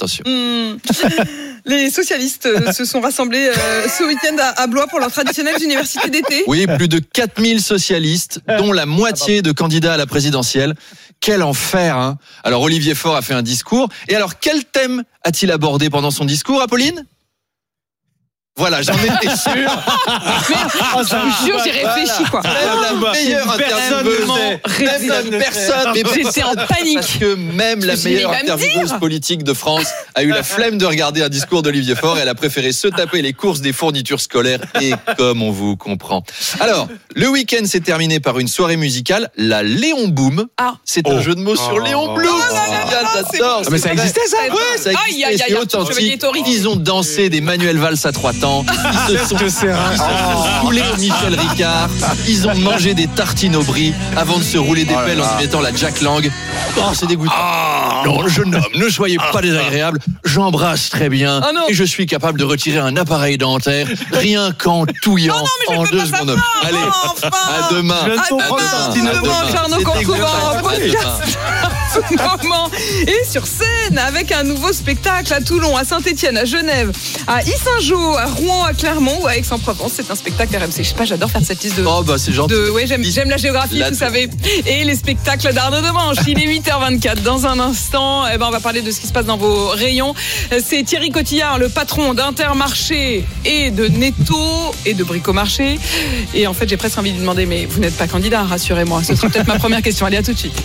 Les socialistes se sont rassemblés ce week-end à Blois pour leur traditionnelle université d'été. Oui, plus de 4000 socialistes, dont la moitié de candidats à la présidentielle. Quel enfer, hein. Alors, Olivier Faure a fait un discours. Et alors, quel thème a-t-il abordé pendant son discours, Apolline ? Voilà, j'en étais sûr. Je suis sûr, j'ai réfléchi, quoi. Même la meilleure intervieweuse, j'étais en panique. Parce que même la meilleure intervieweuse politique de France a eu la flemme de regarder un discours d'Olivier Faure et elle a préféré se taper les courses des fournitures scolaires et comme on vous comprend. Alors, le week-end s'est terminé par une soirée musicale, la Léon Boom. C'est un jeu de mots sur Léon Blum. J'adore. Mais ça existait, ça? Ouais, ça existait, c'est authentique. Ils ont dansé des Manuel Valls à 3 temps. Ils se sont roulés au Michel Ricard. Ils ont mangé des tartines au brie avant de se rouler des pelles en se mettant la Jack Lang. Oh, c'est dégoûtant. Non, jeune homme, ne soyez pas désagréable. J'embrasse très bien et je suis capable de retirer un appareil dentaire rien qu'en touillant en 2 secondes. Allez, à demain. À demain. Jarno Corcoran en podcast. ce moment est sur scène avec un nouveau spectacle à Toulon, à Saint-Etienne, à Genève, à Yssingeaux, à Rouen, à Clermont ou à Aix-en-Provence. C'est un spectacle RMC. Je sais pas, j'adore faire cette liste de... Oh bah c'est gentil. Ouais, j'aime la géographie, vous savez. Et les spectacles d'Arnaud Demanche. Il est 8h24. Dans un instant, on va parler de ce qui se passe dans vos rayons. C'est Thierry Cotillard, le patron d'Intermarché et de Netto et de Bricomarché. Et en fait, j'ai presque envie de lui demander, mais vous n'êtes pas candidat, rassurez-moi. Ce sera peut-être ma première question. Allez, à tout de suite.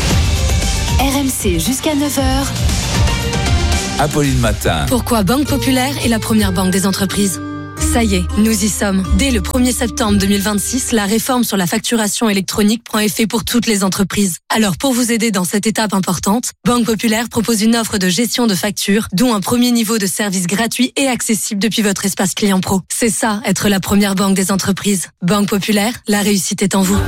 RMC jusqu'à 9h. Apolline Matin. Pourquoi Banque Populaire est la première banque des entreprises ? Ça y est, nous y sommes. Dès le 1er septembre 2026, la réforme sur la facturation électronique prend effet pour toutes les entreprises. Alors pour vous aider dans cette étape importante, Banque Populaire propose une offre de gestion de factures, dont un premier niveau de service gratuit et accessible depuis votre espace client pro. C'est ça, être la première banque des entreprises. Banque Populaire, la réussite est en vous.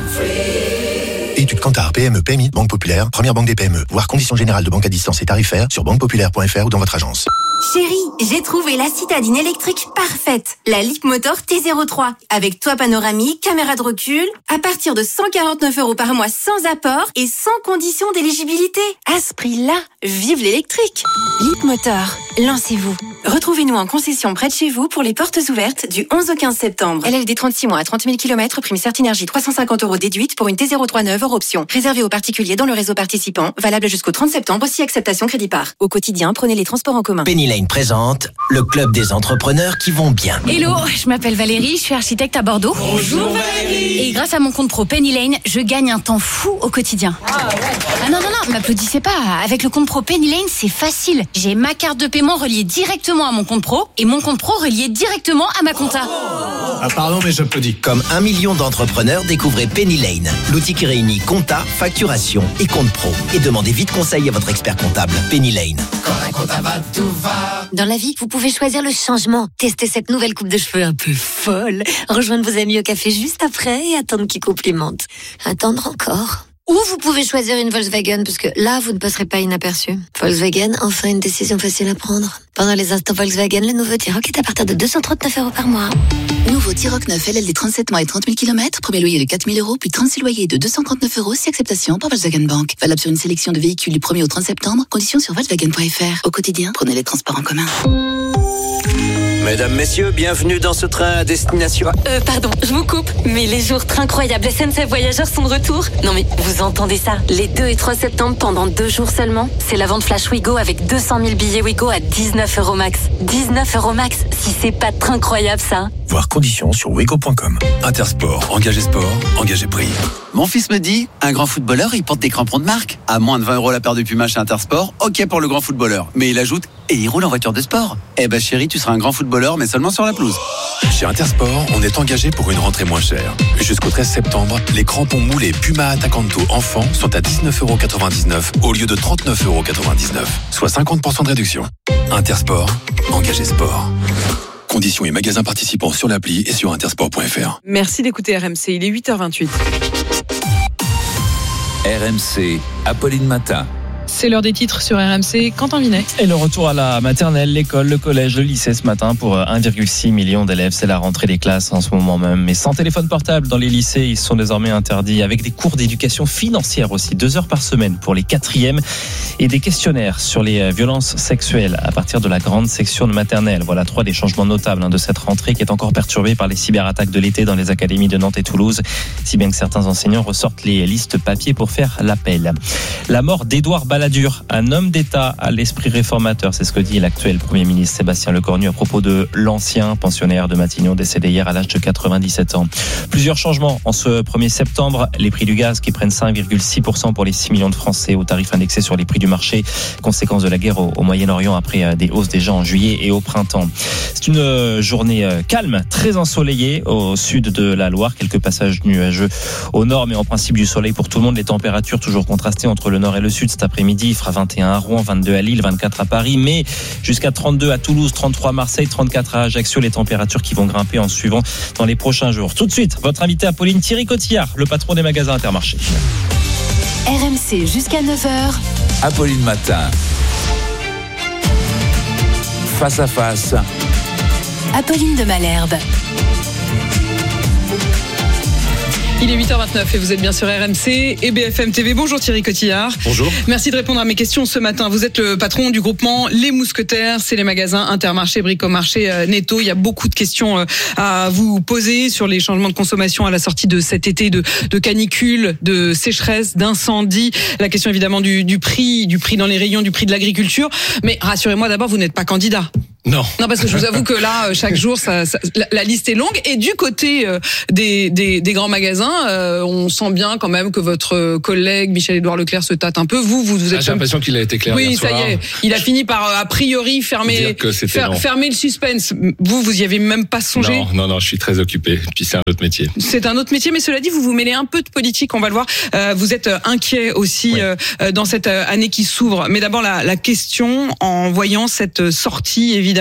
Études Kantar, PME, PMI, Banque Populaire, première banque des PME. Voir conditions générales de banque à distance et tarifaires sur banquepopulaire.fr ou dans votre agence. Chérie, j'ai trouvé la citadine électrique parfaite. La Leapmotor T03. Avec toit panoramique, caméra de recul. À partir de 149 € par mois sans apport et sans condition d'éligibilité. À ce prix-là, vive l'électrique. Leapmotor, lancez-vous. Retrouvez-nous en concession près de chez vous pour les portes ouvertes du 11 au 15 septembre. LLD 36 mois à 30 000 km, prime Certinergie 350 € déduite pour une T03 neuve hors option. Réservé aux particuliers dans le réseau participant. Valable jusqu'au 30 septembre, si acceptation crédit par. Au quotidien, prenez les transports en commun. Penny Lane présente le club des entrepreneurs qui vont bien. Hello, je m'appelle Valérie, je suis architecte à Bordeaux. Bonjour Valérie. Et grâce à mon compte pro Penny Lane, je gagne un temps fou au quotidien. Ah non, m'applaudissez pas. Avec le compte pro Penny Lane, c'est facile. J'ai ma carte de paiement reliée directement à mon compte pro et mon compte pro relié directement à ma compta. Ah pardon, mais j'applaudis. Comme 1 million d'entrepreneurs, découvrez Penny Lane, l'outil qui réunit compta, facturation et compte pro. Et demandez vite conseil à votre expert comptable. Penny Lane. Quand un compta va, tout va. Dans la vie, vous pouvez choisir le changement. Tester cette nouvelle coupe de cheveux un peu folle. Rejoindre vos amis au café juste après et attendre qu'ils complimentent. Attendre encore. Ou vous pouvez choisir une Volkswagen, parce que là, vous ne passerez pas inaperçu. Volkswagen, enfin une décision facile à prendre. Pendant les instants Volkswagen, le nouveau T-Roc est à partir de 239 € par mois. Nouveau T-Roc 9 LLD 37 mois et 30 000 km, premier loyer de 4 000 €, puis 36 loyers de 239 € si acceptation par Volkswagen Bank. Valable sur une sélection de véhicules du 1er au 30 septembre. Conditions sur Volkswagen.fr. Au quotidien, prenez les transports en commun. Mesdames, messieurs, bienvenue dans ce train à destination. Pardon, je vous coupe, mais les jours incroyables SNCF Voyageurs sont de retour. Non mais, vous entendez ça? Les 2 et 3 septembre, pendant 2 jours seulement, c'est la vente flash Ouigo avec 200 000 billets Ouigo à 19 € max. 19 € max, si c'est pas incroyable ça. Voir conditions sur wigo.com. Intersport, engagé sport, engagé prix. Mon fils me dit, un grand footballeur, il porte des crampons de marque. À moins de 20 € la paire de Puma chez Intersport, ok pour le grand footballeur. Mais il ajoute, et il roule en voiture de sport. Eh ben chérie, tu seras un grand footballeur, mais seulement sur la pelouse. Chez Intersport, on est engagé pour une rentrée moins chère. Jusqu'au 13 septembre, les crampons moulés Puma Attacanto enfants sont à 19,99 € au lieu de 39,99 €, soit 50% de réduction. Intersport, engagé sport. Conditions et magasins participants sur l'appli et sur intersport.fr. Merci d'écouter RMC, il est 8h28. RMC, Apolline Matin. C'est l'heure des titres sur RMC. Quentin Vinet. Et le retour à la maternelle, l'école, le collège, le lycée ce matin pour 1,6 million d'élèves. C'est la rentrée des classes en ce moment même. Mais sans téléphone portable dans les lycées, ils sont désormais interdits avec des cours d'éducation financière aussi, 2 heures par semaine pour les 4e et des questionnaires sur les violences sexuelles à partir de la grande section de maternelle. Voilà 3 des changements notables de cette rentrée qui est encore perturbée par les cyberattaques de l'été dans les académies de Nantes et Toulouse, si bien que certains enseignants ressortent les listes papier pour faire l'appel. La mort d'Édouard Balladur, un homme d'État à l'esprit réformateur, c'est ce que dit l'actuel Premier ministre Sébastien Lecornu à propos de l'ancien pensionnaire de Matignon décédé hier à l'âge de 97 ans. Plusieurs changements en ce 1er septembre. Les prix du gaz qui prennent 5,6% pour les 6 millions de Français au tarif indexé sur les prix du marché, conséquence de la guerre au Moyen-Orient après des hausses déjà en juillet et au printemps. C'est une journée calme, très ensoleillée au sud de la Loire, quelques passages nuageux au nord, mais en principe du soleil pour tout le monde. Les températures toujours contrastées entre le nord et le sud cet après-midi. Il fera 21 à Rouen, 22 à Lille, 24 à Paris, mais jusqu'à 32 à Toulouse, 33 à Marseille, 34 à Ajaccio. Les températures qui vont grimper en suivant dans les prochains jours. Tout de suite, votre invité Apolline, Thierry Cotillard, le patron des magasins Intermarché. RMC jusqu'à 9h. Apolline Matin. Face à face. Apolline de Malherbe. Il est 8h29 et vous êtes bien sur RMC et BFM TV. Bonjour Thierry Cotillard. Bonjour. Merci de répondre à mes questions ce matin. Vous êtes le patron du groupement Les Mousquetaires. C'est les magasins Intermarché, Bricomarché, Netto. Il y a beaucoup de questions à vous poser sur les changements de consommation à la sortie de cet été de canicule, de sécheresse, d'incendie. La question évidemment du prix dans les rayons, du prix de l'agriculture. Mais rassurez-moi d'abord, vous n'êtes pas candidat. Non, parce que je vous avoue que là, chaque jour, la liste est longue. Et du côté des grands magasins, on sent bien quand même que votre collègue Michel-Édouard Leclerc se tâte un peu. Vous êtes. J'ai l'impression qu'il a été clair. Oui, hier soir. Ça y est. Il a fini par a priori fermer le suspense. Vous y avez même pas songé. Non, je suis très occupé. Puis c'est un autre métier. C'est un autre métier, mais cela dit, vous vous mêlez un peu de politique. On va le voir. Vous êtes inquiet aussi dans cette année qui s'ouvre. Mais d'abord la question en voyant cette sortie évidemment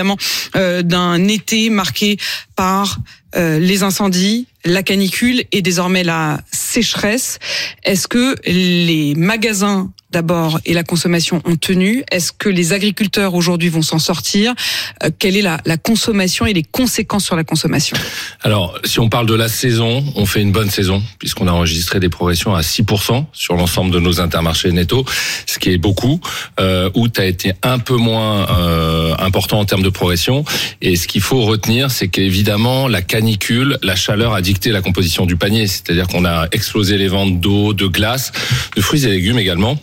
d'un été marqué par les incendies, la canicule et désormais la sécheresse. Est-ce que les magasins d'abord et la consommation ont tenu? Est-ce que les agriculteurs aujourd'hui vont s'en sortir? Quelle est la consommation et les conséquences sur la consommation? Alors, si on parle de la saison, on fait une bonne saison puisqu'on a enregistré des progressions à 6% sur l'ensemble de nos Intermarchés Netto, ce qui est beaucoup. Août a été un peu moins important en termes de progression. Et ce qu'il faut retenir, c'est qu'évidemment, la canicule, la chaleur a dicté la composition du panier. C'est-à-dire qu'on a explosé les ventes d'eau, de glace, de fruits et légumes également.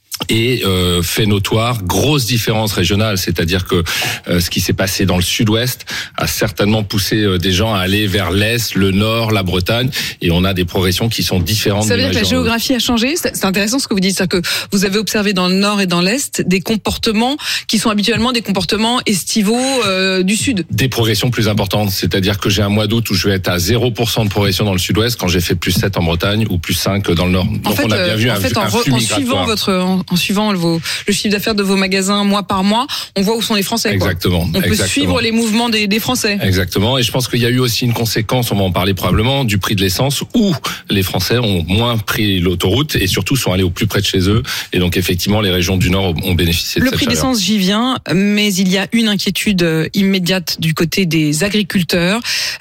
Et fait notoire, grosse différence régionale, c'est-à-dire que ce qui s'est passé dans le sud-ouest a certainement poussé des gens à aller vers l'est, le nord, la Bretagne, et on a des progressions qui sont différentes. Ça veut dire que la géographie a changé? C'est intéressant ce que vous dites, c'est-à-dire que vous avez observé dans le nord et dans l'est des comportements qui sont habituellement des comportements estivaux du sud. Des progressions plus importantes, c'est-à-dire que j'ai un mois d'août où je vais être à 0% de progression dans le sud-ouest quand j'ai fait plus 7 en Bretagne ou plus 5 dans le nord. Donc on a bien vu un flux migratoire. En suivant le chiffre d'affaires de vos magasins mois par mois, on voit où sont les Français. Exactement. On peut suivre les mouvements des Français. Exactement. Et je pense qu'il y a eu aussi une conséquence, on va en parler probablement, du prix de l'essence où les Français ont moins pris l'autoroute et surtout sont allés au plus près de chez eux. Et donc effectivement, les régions du Nord ont bénéficié de cette chaleur. Le prix de l'essence, j'y viens, mais il y a une inquiétude immédiate du côté des agriculteurs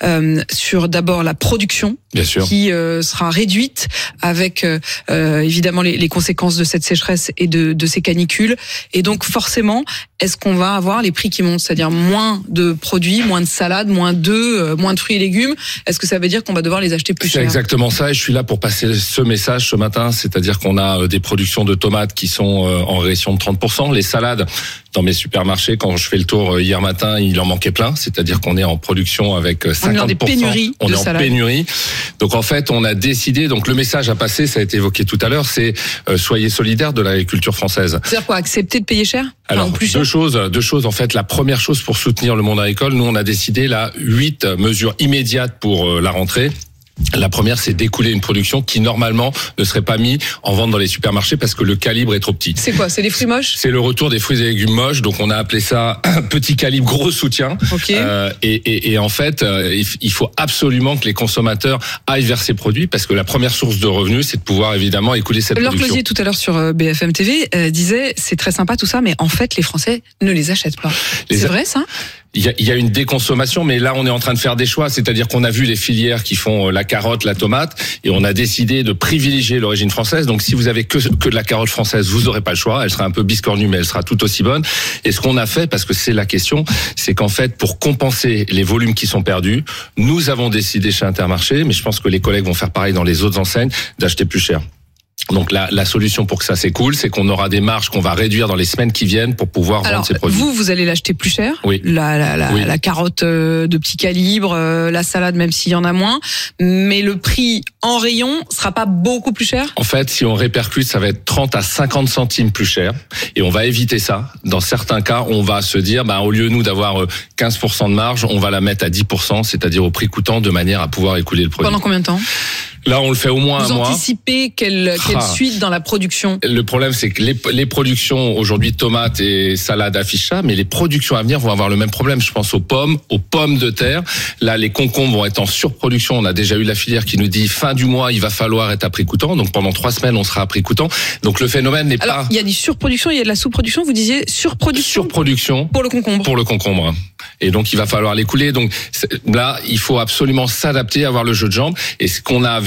sur d'abord la production. Bien sûr. Qui sera réduite avec évidemment les conséquences de cette sécheresse et de ces canicules. Et donc forcément, est-ce qu'on va avoir les prix qui montent, c'est-à-dire moins de produits, moins de salades, moins d'œufs, moins de fruits et légumes? Est-ce que ça veut dire qu'on va devoir les acheter plus cher? C'est exactement ça, et je suis là pour passer ce message ce matin, c'est-à-dire qu'on a des productions de tomates qui sont en régression de 30%. Les salades, dans mes supermarchés, quand je fais le tour hier matin, il en manquait plein, c'est-à-dire qu'on est en production avec 50%. On est dans des pénuries on de est en salades. pénurie. Donc en fait, on a décidé, donc le message à passer, ça a été évoqué tout à l'heure, c'est soyez solidaires de l'agriculture française. C'est-à-dire quoi? Accepter de payer cher? Alors, deux choses en fait. La première chose pour soutenir le monde agricole, nous on a décidé là 8 mesures immédiates pour la rentrée. La première, c'est d'écouler une production qui normalement ne serait pas mise en vente dans les supermarchés parce que le calibre est trop petit. C'est quoi? C'est des fruits moches? C'est le retour des fruits et légumes moches. Donc on a appelé ça petit calibre, gros soutien. Okay. Et en fait, il faut absolument que les consommateurs aillent vers ces produits parce que la première source de revenus, c'est de pouvoir évidemment écouler cette production. Laure Closier tout à l'heure sur BFM TV disait c'est très sympa tout ça, mais en fait les Français ne les achètent pas. C'est vrai ça? Il y a une déconsommation, mais là on est en train de faire des choix, c'est-à-dire qu'on a vu les filières qui font la carotte, la tomate, et on a décidé de privilégier l'origine française. Donc si vous avez que de la carotte française, vous aurez pas le choix. Elle sera un peu biscornue, mais elle sera tout aussi bonne. Et ce qu'on a fait, parce que c'est la question, c'est qu'en fait pour compenser les volumes qui sont perdus, nous avons décidé chez Intermarché, mais je pense que les collègues vont faire pareil dans les autres enseignes, d'acheter plus cher. Donc la solution pour que ça s'écoule, c'est qu'on aura des marges qu'on va réduire dans les semaines qui viennent pour pouvoir vendre ces produits. Vous allez l'acheter plus cher. Oui. La carotte de petit calibre, la salade même s'il y en a moins, mais le prix en rayon sera pas beaucoup plus cher. En fait, si on répercute, ça va être 30 à 50 centimes plus cher, et on va éviter ça. Dans certains cas, on va se dire, au lieu nous d'avoir 15% de marge, on va la mettre à 10%, c'est-à-dire au prix coûtant, de manière à pouvoir écouler le produit. Pendant combien de temps? Là, on le fait au moins un mois. Vous anticipez quelle suite dans la production? Le problème, c'est que les productions aujourd'hui, tomates et salades affichent ça, mais les productions à venir vont avoir le même problème. Je pense aux pommes de terre. Là, les concombres vont être en surproduction. On a déjà eu la filière qui nous dit fin du mois, il va falloir être à prix coûtant. Donc pendant 3 semaines, on sera à prix coûtant. Donc le phénomène n'est pas... Il y a des surproductions, il y a de la sous-production. Vous disiez surproduction. Surproduction. Pour le concombre. Pour le concombre. Et donc il va falloir l'écouler. Donc là, il faut absolument s'adapter, avoir le jeu de jambes. Et ce qu'on a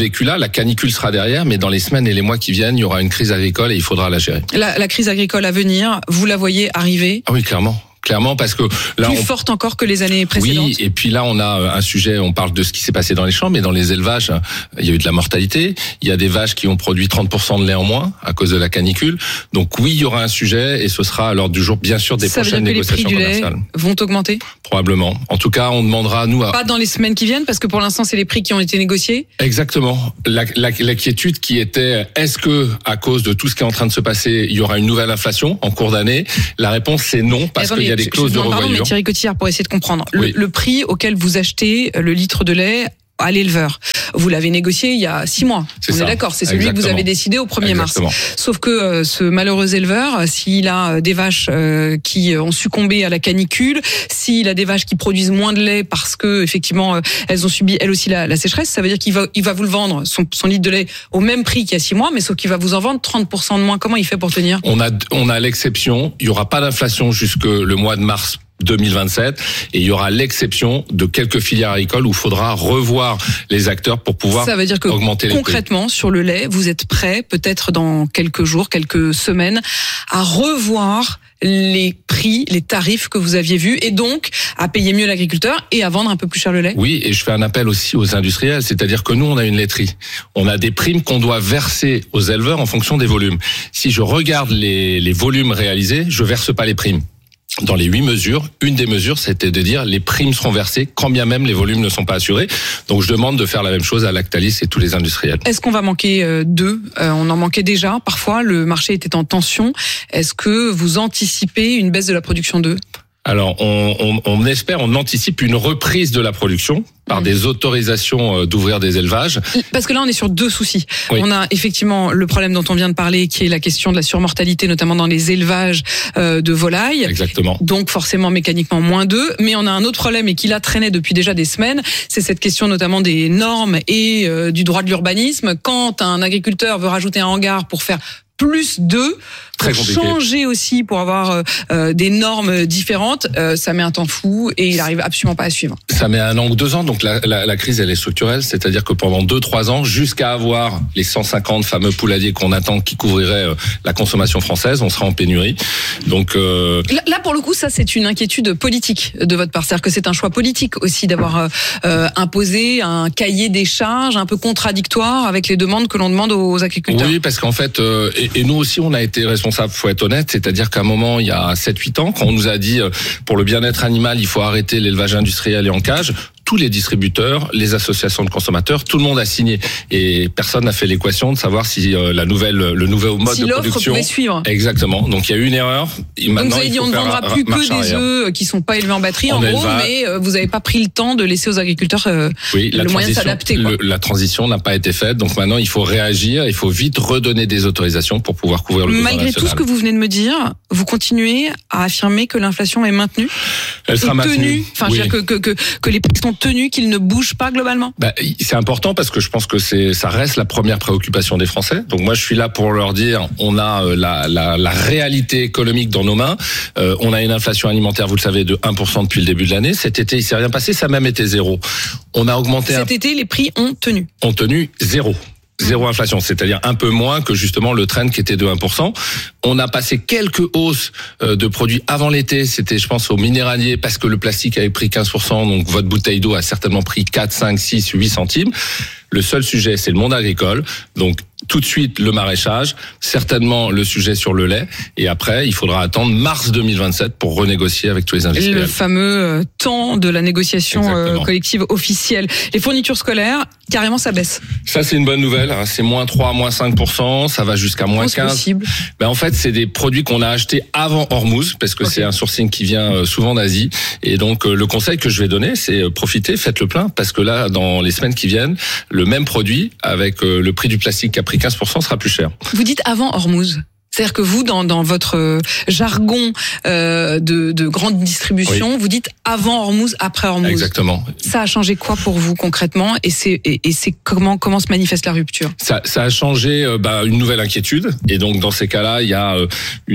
vécu là, la canicule sera derrière, mais dans les semaines et les mois qui viennent, il y aura une crise agricole et il faudra la gérer. La crise agricole à venir, vous la voyez arriver? Ah oui, clairement, parce que là, plus forte encore que les années précédentes. Oui, et puis là, on a un sujet, on parle de ce qui s'est passé dans les champs, mais dans les élevages, il y a eu de la mortalité. Il y a des vaches qui ont produit 30% de lait en moins à cause de la canicule. Donc oui, il y aura un sujet et ce sera à l'ordre du jour, bien sûr, des prochaines négociations commerciales. Ça veut dire que les prix du lait vont augmenter? Probablement. En tout cas, on demandera, nous, pas dans les semaines qui viennent, parce que pour l'instant, c'est les prix qui ont été négociés. Exactement. L'inquiétude qui était, est-ce que, à cause de tout ce qui est en train de se passer, il y aura une nouvelle inflation en cours d'année? La réponse, c'est non, parce qu'il y a des clauses de revoyure. Mais Thierry Cotillard, pour essayer de comprendre, le prix auquel vous achetez le litre de lait à l'éleveur, vous l'avez négocié il y a 6 mois. On est d'accord, c'est celui que vous avez décidé au 1er mars. Sauf que ce malheureux éleveur, s'il a des vaches qui ont succombé à la canicule, s'il a des vaches qui produisent moins de lait parce que effectivement elles ont subi elles aussi la sécheresse, ça veut dire qu'il va vous le vendre son litre de lait au même prix qu'il y a 6 mois, mais sauf qu'il va vous en vendre 30% de moins. Comment il fait pour tenir? On a l'exception, il y aura pas d'inflation jusque le mois de mars 2027 et il y aura l'exception de quelques filières agricoles où il faudra revoir les acteurs pour pouvoir augmenter les prix. Ça veut dire que concrètement sur le lait, vous êtes prêt peut-être dans quelques jours, quelques semaines à revoir les prix, les tarifs que vous aviez vus et donc à payer mieux l'agriculteur et à vendre un peu plus cher le lait? Oui, et je fais un appel aussi aux industriels, c'est-à-dire que nous on a une laiterie. On a des primes qu'on doit verser aux éleveurs en fonction des volumes. Si je regarde les volumes réalisés, je verse pas les primes. Dans les 8 mesures, une des mesures, c'était de dire les primes seront versées quand bien même les volumes ne sont pas assurés. Donc je demande de faire la même chose à Lactalis et tous les industriels. Est-ce qu'on va manquer d'œufs? On en manquait déjà. Parfois, le marché était en tension. Est-ce que vous anticipez une baisse de la production d'œufs? Alors, on espère, on anticipe une reprise de la production par des autorisations d'ouvrir des élevages. Parce que là, on est sur 2 soucis. Oui. On a effectivement le problème dont on vient de parler, qui est la question de la surmortalité, notamment dans les élevages de volailles. Exactement. Donc forcément, mécaniquement, moins d'œufs. Mais on a un autre problème et qui là traînait depuis déjà des semaines, c'est cette question notamment des normes et du droit de l'urbanisme. Quand un agriculteur veut rajouter un hangar pour faire plus d'œufs, pour changer aussi, pour avoir des normes différentes, ça met un temps fou et il arrive absolument pas à suivre. Ça met 1 an ou 2 ans, donc la crise elle est structurelle, c'est-à-dire que pendant 2-3 ans, jusqu'à avoir les 150 fameux pouladiers qu'on attend qui couvriraient la consommation française, on sera en pénurie. Donc là pour le coup, ça c'est une inquiétude politique de votre part, c'est-à-dire que c'est un choix politique aussi d'avoir imposé un cahier des charges un peu contradictoire avec les demandes que l'on demande aux agriculteurs. Oui, parce qu'en fait, et nous aussi on a été responsables, faut être honnête, c'est-à-dire qu'à un moment, il y a 7-8 ans, quand on nous a dit pour le bien-être animal, il faut arrêter l'élevage industriel et en cage, tous les distributeurs, les associations de consommateurs, tout le monde a signé et personne n'a fait l'équation de savoir si le nouveau mode de production pouvait suivre. Exactement. Donc il y a eu une erreur. Donc vous avez dit on ne vendra plus que des œufs qui sont pas élevés en batterie en gros, mais vous n'avez pas pris le temps de laisser aux agriculteurs le moyen de s'adapter. La transition n'a pas été faite, donc maintenant il faut réagir, il faut vite redonner des autorisations pour pouvoir couvrir le besoin national. Malgré tout ce que vous venez de me dire, vous continuez à affirmer que l'inflation est maintenue? Elle sera maintenue. Enfin, je veux dire que les prix sont tenus, qu'ils ne bougent pas globalement? C'est important parce que je pense que ça reste la première préoccupation des Français. Donc moi je suis là pour leur dire, on a la réalité économique dans nos mains. On a une inflation alimentaire, vous le savez, de 1% depuis le début de l'année. Cet été, il s'est rien passé, ça a même été 0. On a augmenté. Cet été, les prix ont tenu. Ont tenu 0. 0 inflation, c'est-à-dire un peu moins que justement le trend qui était de 1%. On a passé quelques hausses de produits avant l'été, c'était je pense au minéralier parce que le plastique avait pris 15%, donc votre bouteille d'eau a certainement pris 4, 5, 6, 8 centimes. Le seul sujet, c'est le monde agricole. Donc, tout de suite, le maraîchage, certainement le sujet sur le lait. Et après, il faudra attendre mars 2027 pour renégocier avec tous les industriels. Le fameux temps de la négociation collective officielle. Les fournitures scolaires, carrément, ça baisse. Ça, c'est une bonne nouvelle. C'est moins 3, moins 5%. Ça va jusqu'à moins 15. Possible. En fait, c'est des produits qu'on a achetés avant Hormuz, parce que c'est un sourcing qui vient souvent d'Asie. Et donc, le conseil que je vais donner, c'est profitez, faites le plein, parce que là, dans les semaines qui viennent, le même produit, avec le prix du plastique qui a pris 15%, sera plus cher. Vous dites avant Hormuz. C'est-à-dire que vous, dans votre jargon de grande distribution, vous dites avant Hormuz, après Hormuz. Exactement. Ça a changé quoi pour vous concrètement, et c'est comment se manifeste la rupture? Ça a changé une nouvelle inquiétude, et donc dans ces cas-là, il y a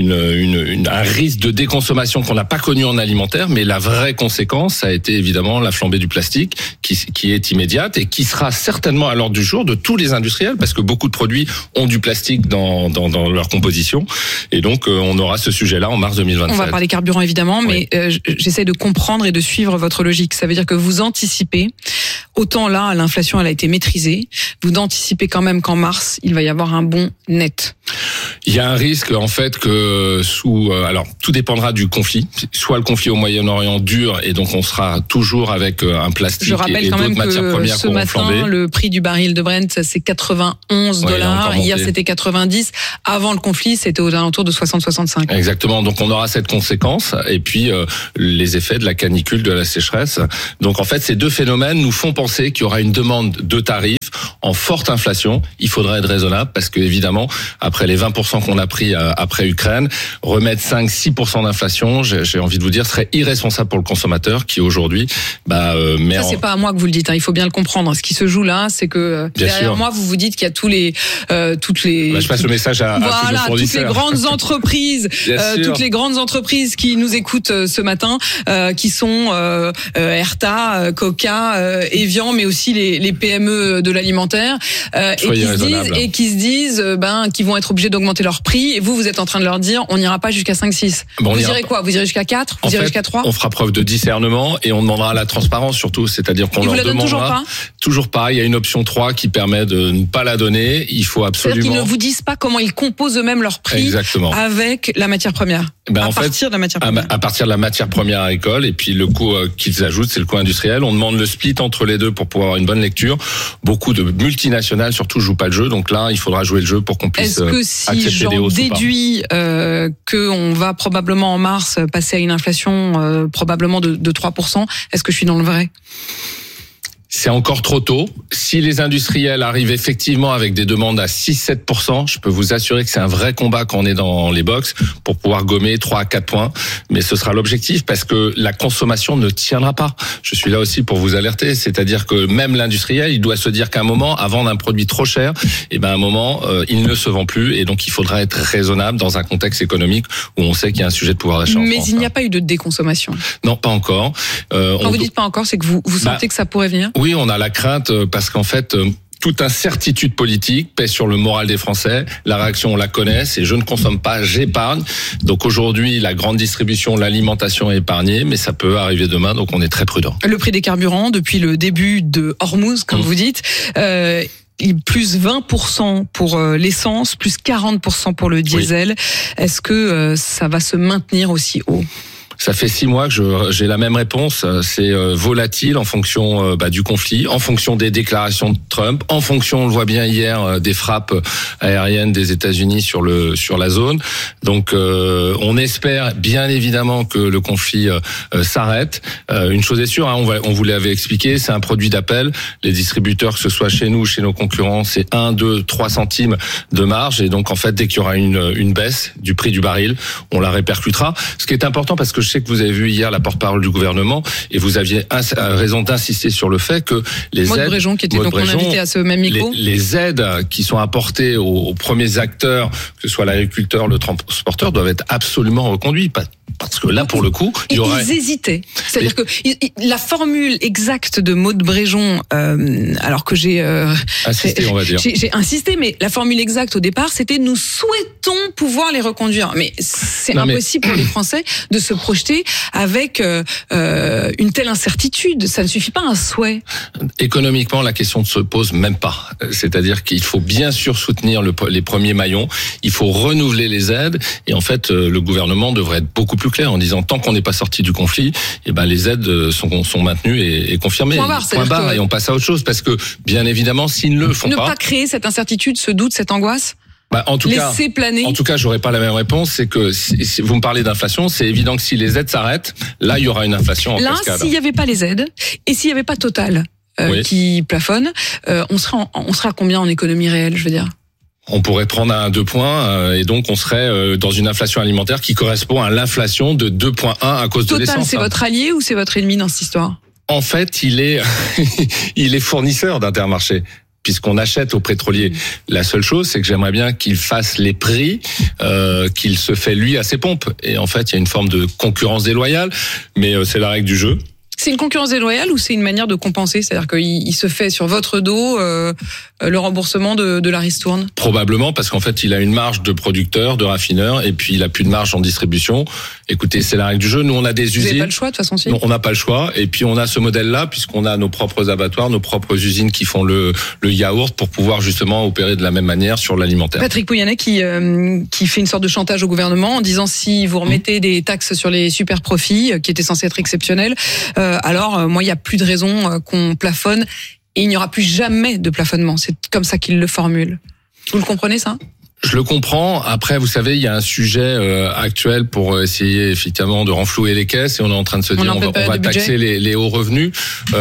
un risque de déconsommation qu'on n'a pas connu en alimentaire, mais la vraie conséquence, ça a été évidemment la flambée du plastique qui est immédiate et qui sera certainement à l'ordre du jour de tous les industriels, parce que beaucoup de produits ont du plastique dans leur composition. Et donc, on aura ce sujet-là en mars 2027. On va parler carburant, évidemment, mais j'essaie de comprendre et de suivre votre logique. Ça veut dire que vous anticipez, autant là, l'inflation, elle a été maîtrisée, vous anticipez quand même qu'en mars, il va y avoir un bond net. Il y a un risque, en fait, que alors, tout dépendra du conflit. Soit le conflit au Moyen-Orient dure, et donc on sera toujours avec un plastique et d'autres matières premières qui auront flambé. Ce matin, le prix du baril de Brent, c'est 91 $. Hier, c'était 90. Avant le conflit, c'était aux alentours de 60-65. Exactement. Donc, on aura cette conséquence. Et puis, les effets de la canicule, de la sécheresse. Donc, en fait, ces deux phénomènes nous font penser qu'il y aura une demande de tarifs en forte inflation. Il faudra être raisonnable parce que, évidemment, après les 20% qu'on a pris après Ukraine, remettre 5-6% d'inflation, j'ai envie de vous dire, serait irresponsable pour le consommateur qui aujourd'hui, met ça, c'est pas à moi que vous le dites, hein. Il faut bien le comprendre. Ce qui se joue là, c'est que derrière moi, vous dites qu'il y a toutes les je passe le message à tous nos fournisseurs. Toutes les grandes entreprises, toutes les grandes entreprises qui nous écoutent ce matin, qui sont Erta, Coca, Evian, mais aussi les PME de l'alimentaire, et qui se disent qu'ils vont être obligés d'augmenter leur prix. Et vous êtes en train de leur dire, on n'ira pas jusqu'à 5-6. Vous irez quoi? Vous irez jusqu'à 4? Vous irez jusqu'à 3? On fera preuve de discernement et on demandera la transparence surtout, c'est-à-dire qu'on leur demandera. Toujours pas. Il y a une option 3 qui permet de ne pas la donner. Il faut absolument. C'est-à-dire qu'ils ne vous disent pas comment ils composent eux-mêmes leur prix. Exactement. Avec la matière première. À partir de la matière première agricole, et puis le coût qu'ils ajoutent, c'est le coût industriel. On demande le split entre les deux pour pouvoir avoir une bonne lecture. Beaucoup de multinationales surtout jouent pas le jeu, donc là il faudra jouer le jeu pour qu'on puisse accepter des hausses. Est-ce que si j'en déduis qu'on va probablement en mars passer à une inflation probablement de 3%, est-ce que je suis dans le vrai? C'est encore trop tôt. Si les industriels arrivent effectivement avec des demandes à 6-7%, je peux vous assurer que c'est un vrai combat quand on est dans les box pour pouvoir gommer 3 à 4 points. Mais ce sera l'objectif parce que la consommation ne tiendra pas. Je suis là aussi pour vous alerter. C'est-à-dire que même l'industriel, il doit se dire qu'à un moment, à vendre un produit trop cher, à un moment, il ne se vend plus. Et donc, il faudra être raisonnable dans un contexte économique où on sait qu'il y a un sujet de pouvoir d'achat en France. Mais il n'y a pas eu de déconsommation. Non, pas encore. Quand vous dites pas encore, c'est que vous sentez que ça pourrait venir? Oui, on a la crainte parce qu'en fait, toute incertitude politique pèse sur le moral des Français. La réaction, on la connaît, c'est je ne consomme pas, j'épargne. Donc aujourd'hui, la grande distribution, l'alimentation est épargnée, mais ça peut arriver demain, donc on est très prudent. Le prix des carburants, depuis le début de Hormuz, comme vous dites, plus 20% pour l'essence, plus 40% pour le diesel. Oui. Est-ce que ça va se maintenir aussi haut ? Ça fait 6 mois que j'ai la même réponse. C'est volatile en fonction du conflit, en fonction des déclarations de Trump, en fonction, on le voit bien hier, des frappes aériennes des États-Unis sur la zone. Donc, on espère bien évidemment que le conflit s'arrête. Une chose est sûre, on vous l'avait expliqué, c'est un produit d'appel. Les distributeurs, que ce soit chez nous ou chez nos concurrents, c'est 1, 2, 3 centimes de marge. Et donc, en fait, dès qu'il y aura une baisse du prix du baril, on la répercutera. Ce qui est important, parce que je sais que vous avez vu hier la porte-parole du gouvernement et vous aviez raison d'insister sur le fait que les Maud aides... Bréjon, qui était donc mon invité à ce même micro. Les aides qui sont apportées aux premiers acteurs, que ce soit l'agriculteur, le transporteur, doivent être absolument reconduites. Parce que là, pour le coup, il y aurait... Ils hésitaient. C'est-à-dire que la formule exacte de Maud Bréjon, alors que j'ai... insisté, on va dire. J'ai insisté, mais la formule exacte au départ, c'était « nous souhaitons pouvoir les reconduire ». Mais c'est impossible pour les Français de se projeter avec une telle incertitude. Ça ne suffit pas un souhait. Économiquement, la question ne se pose même pas. C'est-à-dire qu'il faut bien sûr soutenir les premiers maillons. Il faut renouveler les aides. Et en fait, le gouvernement devrait être beaucoup plus clair en disant tant qu'on n'est pas sorti du conflit, les aides sont maintenues et confirmées. Point barre, et on passe à autre chose parce que bien évidemment, s'ils ne le font pas... Ne pas créer cette incertitude, ce doute, cette angoisse. En tout cas, j'aurais pas la même réponse. C'est que si vous me parlez d'inflation, c'est évident que si les aides s'arrêtent, là, il y aura une inflation en cascade. Là, s'il n'y avait pas les aides et s'il n'y avait pas Total qui plafonne, on sera à combien en économie réelle, je veux dire? On pourrait prendre un 2 points et donc on serait dans une inflation alimentaire qui correspond à l'inflation de 2,1 à cause de l'essence. Total, c'est votre allié ou c'est votre ennemi dans cette histoire ? En fait, il est fournisseur d'Intermarché, puisqu'on achète aux pétroliers. La seule chose, c'est que j'aimerais bien qu'il fasse les prix qu'il se fait lui à ses pompes. Et en fait, il y a une forme de concurrence déloyale, mais c'est la règle du jeu. C'est une concurrence déloyale ou c'est une manière de compenser ? C'est-à-dire qu'il se fait sur votre dos le remboursement de la ristourne ? Probablement, parce qu'en fait, il a une marge de producteur, de raffineur, et puis il a plus de marge en distribution. Écoutez, c'est la règle du jeu. Nous, on a des usines. Vous n'avez pas le choix, de toute façon, si. Non, on n'a pas le choix. Et puis, on a ce modèle-là, puisqu'on a nos propres abattoirs, nos propres usines qui font le yaourt pour pouvoir justement opérer de la même manière sur l'alimentaire. Patrick Pouyanné qui fait une sorte de chantage au gouvernement en disant si vous remettez des taxes sur les super profits, qui étaient censés être exceptionnels, alors moi, il n'y a plus de raison qu'on plafonne et il n'y aura plus jamais de plafonnement. C'est comme ça qu'il le formule. Vous le comprenez, ça ? Je le comprends. Après, vous savez, il y a un sujet actuel pour essayer effectivement de renflouer les caisses et on est en train de se dire on va taxer les hauts revenus.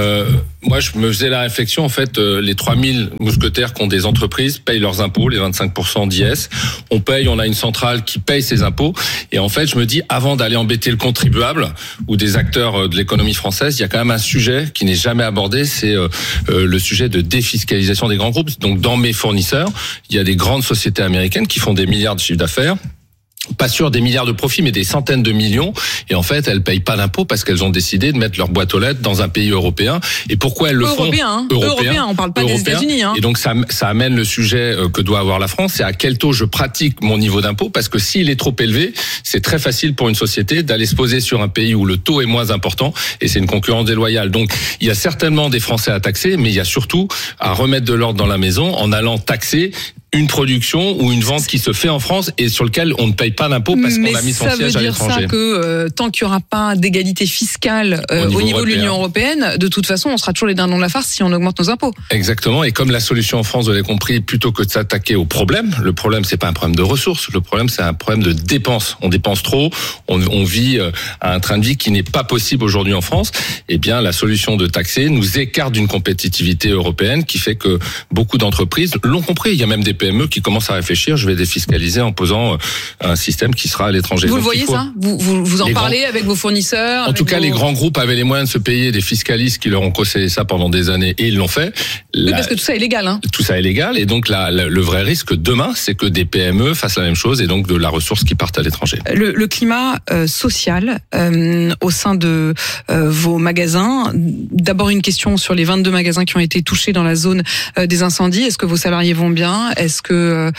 Moi, je me faisais la réflexion, en fait, les 3000 mousquetaires qui ont des entreprises payent leurs impôts, les 25% d'IS. On a une centrale qui paye ses impôts. Et en fait, je me dis, avant d'aller embêter le contribuable ou des acteurs de l'économie française, il y a quand même un sujet qui n'est jamais abordé, c'est le sujet de défiscalisation des grands groupes. Donc, dans mes fournisseurs, il y a des grandes sociétés américaines qui font des milliards de chiffre d'affaires. Pas sûr des milliards de profits, mais des centaines de millions. Et en fait, elles payent pas d'impôts parce qu'elles ont décidé de mettre leur boîte aux lettres dans un pays européen. Et pourquoi elles le font ? Européen, on parle pas des États-Unis. Et donc, ça amène le sujet que doit avoir la France, c'est à quel taux je pratique mon niveau d'impôt. Parce que s'il est trop élevé, c'est très facile pour une société d'aller se poser sur un pays où le taux est moins important. Et c'est une concurrence déloyale. Donc, il y a certainement des Français à taxer, mais il y a surtout à remettre de l'ordre dans la maison en allant taxer une production ou une vente qui se fait en France et sur lequel on ne paye pas d'impôt parce qu'on a mis son siège à l'étranger. Mais ça veut dire ça que tant qu'il n'y aura pas d'égalité fiscale au niveau de l'Union européenne, de toute façon, on sera toujours les dindons de la farce si on augmente nos impôts. Exactement. Et comme la solution en France, vous l'avez compris, plutôt que de s'attaquer au problème, le problème, c'est pas un problème de ressources, le problème, c'est un problème de dépenses. On dépense trop, on vit à un train de vie qui n'est pas possible aujourd'hui en France. Eh bien, la solution de taxer nous écarte d'une compétitivité européenne qui fait que beaucoup d'entreprises l'ont compris. Il y a même des PME qui commencent à réfléchir, je vais défiscaliser en posant un système qui sera à l'étranger. Vous le voyez ça ? Vous en parlez avec vos fournisseurs ? En tout cas, les grands groupes avaient les moyens de se payer des fiscalistes qui leur ont conseillé ça pendant des années et ils l'ont fait. Oui, parce que tout ça est légal. Tout ça est légal et donc le vrai risque demain, c'est que des PME fassent la même chose et donc de la ressource qui parte à l'étranger. Le climat social au sein de vos magasins. D'abord une question sur les 22 magasins qui ont été touchés dans la zone des incendies. Est-ce que vos salariés vont bien ? Est-ce que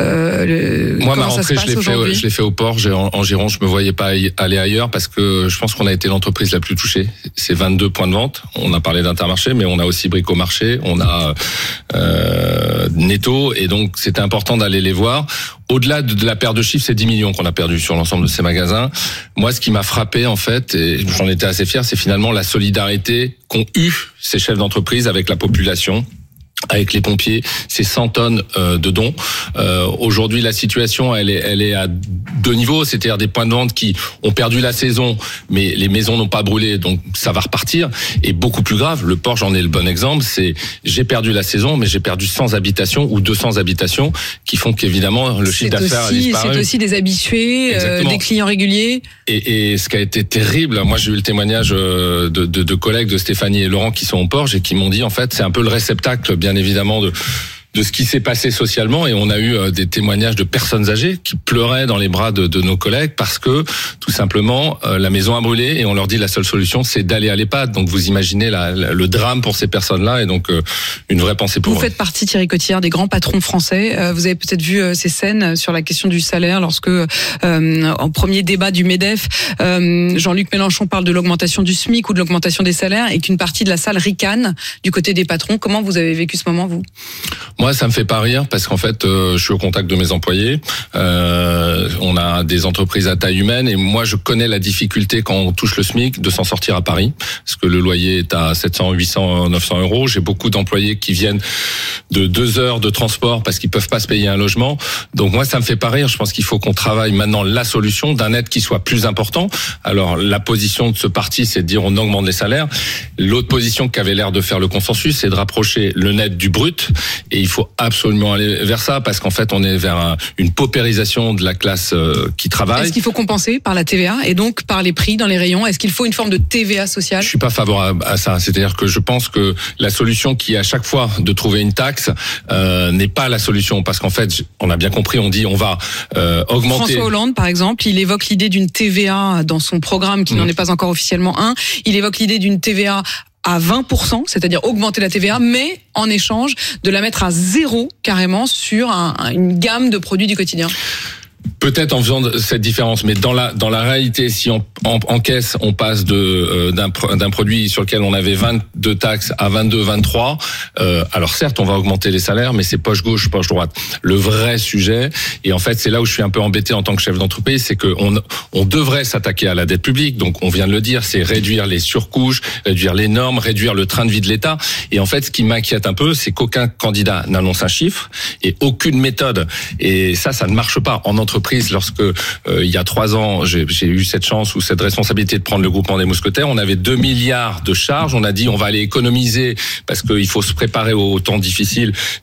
moi, ma rentrée, je l'ai fait au port. En Gironde, je me voyais pas aller ailleurs parce que je pense qu'on a été l'entreprise la plus touchée. C'est 22 points de vente. On a parlé d'Intermarché, mais on a aussi Bricomarché, on a Netto, et donc c'était important d'aller les voir. Au-delà de la perte de chiffres, c'est 10 millions qu'on a perdu sur l'ensemble de ces magasins. Moi, ce qui m'a frappé, en fait, et j'en étais assez fier, c'est finalement la solidarité qu'ont eu ces chefs d'entreprise avec la population. Avec les pompiers, c'est 100 tonnes de dons. Aujourd'hui, la situation, elle est à deux niveaux, c'est-à-dire des points de vente qui ont perdu la saison, mais les maisons n'ont pas brûlé, donc ça va repartir. Et beaucoup plus grave, le port, j'en ai le bon exemple, c'est j'ai perdu la saison, mais j'ai perdu 100 habitations ou 200 habitations qui font qu'évidemment le chiffre d'affaires a disparu. C'est aussi des habitués, des clients réguliers. Et ce qui a été terrible, moi j'ai eu le témoignage de collègues de Stéphanie et Laurent qui sont au port et qui m'ont dit en fait c'est un peu le réceptacle bien évidemment de ce qui s'est passé socialement, et on a eu des témoignages de personnes âgées qui pleuraient dans les bras de nos collègues parce que tout simplement la maison a brûlé et on leur dit la seule solution c'est d'aller à l'EHPAD. Donc vous imaginez le drame pour ces personnes-là, et donc une vraie pensée pour eux. Vous faites partie, Thierry Cotillard, des grands patrons français. Vous avez peut-être vu ces scènes sur la question du salaire lorsque en premier débat du MEDEF, Jean-Luc Mélenchon parle de l'augmentation du SMIC ou de l'augmentation des salaires et qu'une partie de la salle ricane du côté des patrons. Comment vous avez vécu ce moment, vous ? Moi, ça me fait pas rire parce qu'en fait, je suis au contact de mes employés. On a des entreprises à taille humaine et moi, je connais la difficulté quand on touche le SMIC de s'en sortir à Paris parce que le loyer est à 700, 800, 900 euros. J'ai beaucoup d'employés qui viennent de 2 heures de transport parce qu'ils peuvent pas se payer un logement. Donc moi, ça me fait pas rire. Je pense qu'il faut qu'on travaille maintenant la solution d'un net qui soit plus important. Alors la position de ce parti, c'est de dire on augmente les salaires. L'autre position qui avait l'air de faire le consensus, c'est de rapprocher le net du brut. Et il faut absolument aller vers ça parce qu'en fait, on est vers une paupérisation de la classe qui travaille. Est-ce qu'il faut compenser par la TVA et donc par les prix dans les rayons? Est-ce qu'il faut une forme de TVA sociale? Je suis pas favorable à ça. C'est-à-dire que je pense que la solution qui est à chaque fois de trouver une taxe n'est pas la solution parce qu'en fait, on a bien compris, on dit on va augmenter. François Hollande, par exemple, il évoque l'idée d'une TVA dans son programme qui n'en est pas encore officiellement un. Il évoque l'idée d'une TVA à 20%, c'est-à-dire augmenter la TVA, mais en échange de la mettre à 0 carrément sur une gamme de produits du quotidien. Peut-être en faisant cette différence, mais dans la réalité, si en caisse on passe d'un produit sur lequel on avait 22 taxes à 22, 23, alors certes on va augmenter les salaires, mais c'est poche gauche, poche droite. Le vrai sujet, et en fait c'est là où je suis un peu embêté en tant que chef d'entreprise, c'est que on devrait s'attaquer à la dette publique. Donc on vient de le dire, c'est réduire les surcouches, réduire les normes, réduire le train de vie de l'État. Et en fait, ce qui m'inquiète un peu, c'est qu'aucun candidat n'annonce un chiffre et aucune méthode. Et ça ne marche pas en entreprise. Lorsque il y a 3 ans, j'ai eu cette chance ou cette responsabilité de prendre le groupement des Mousquetaires, on avait 2 milliards de charges. On a dit on va aller économiser parce qu'il faut se préparer aux temps difficiles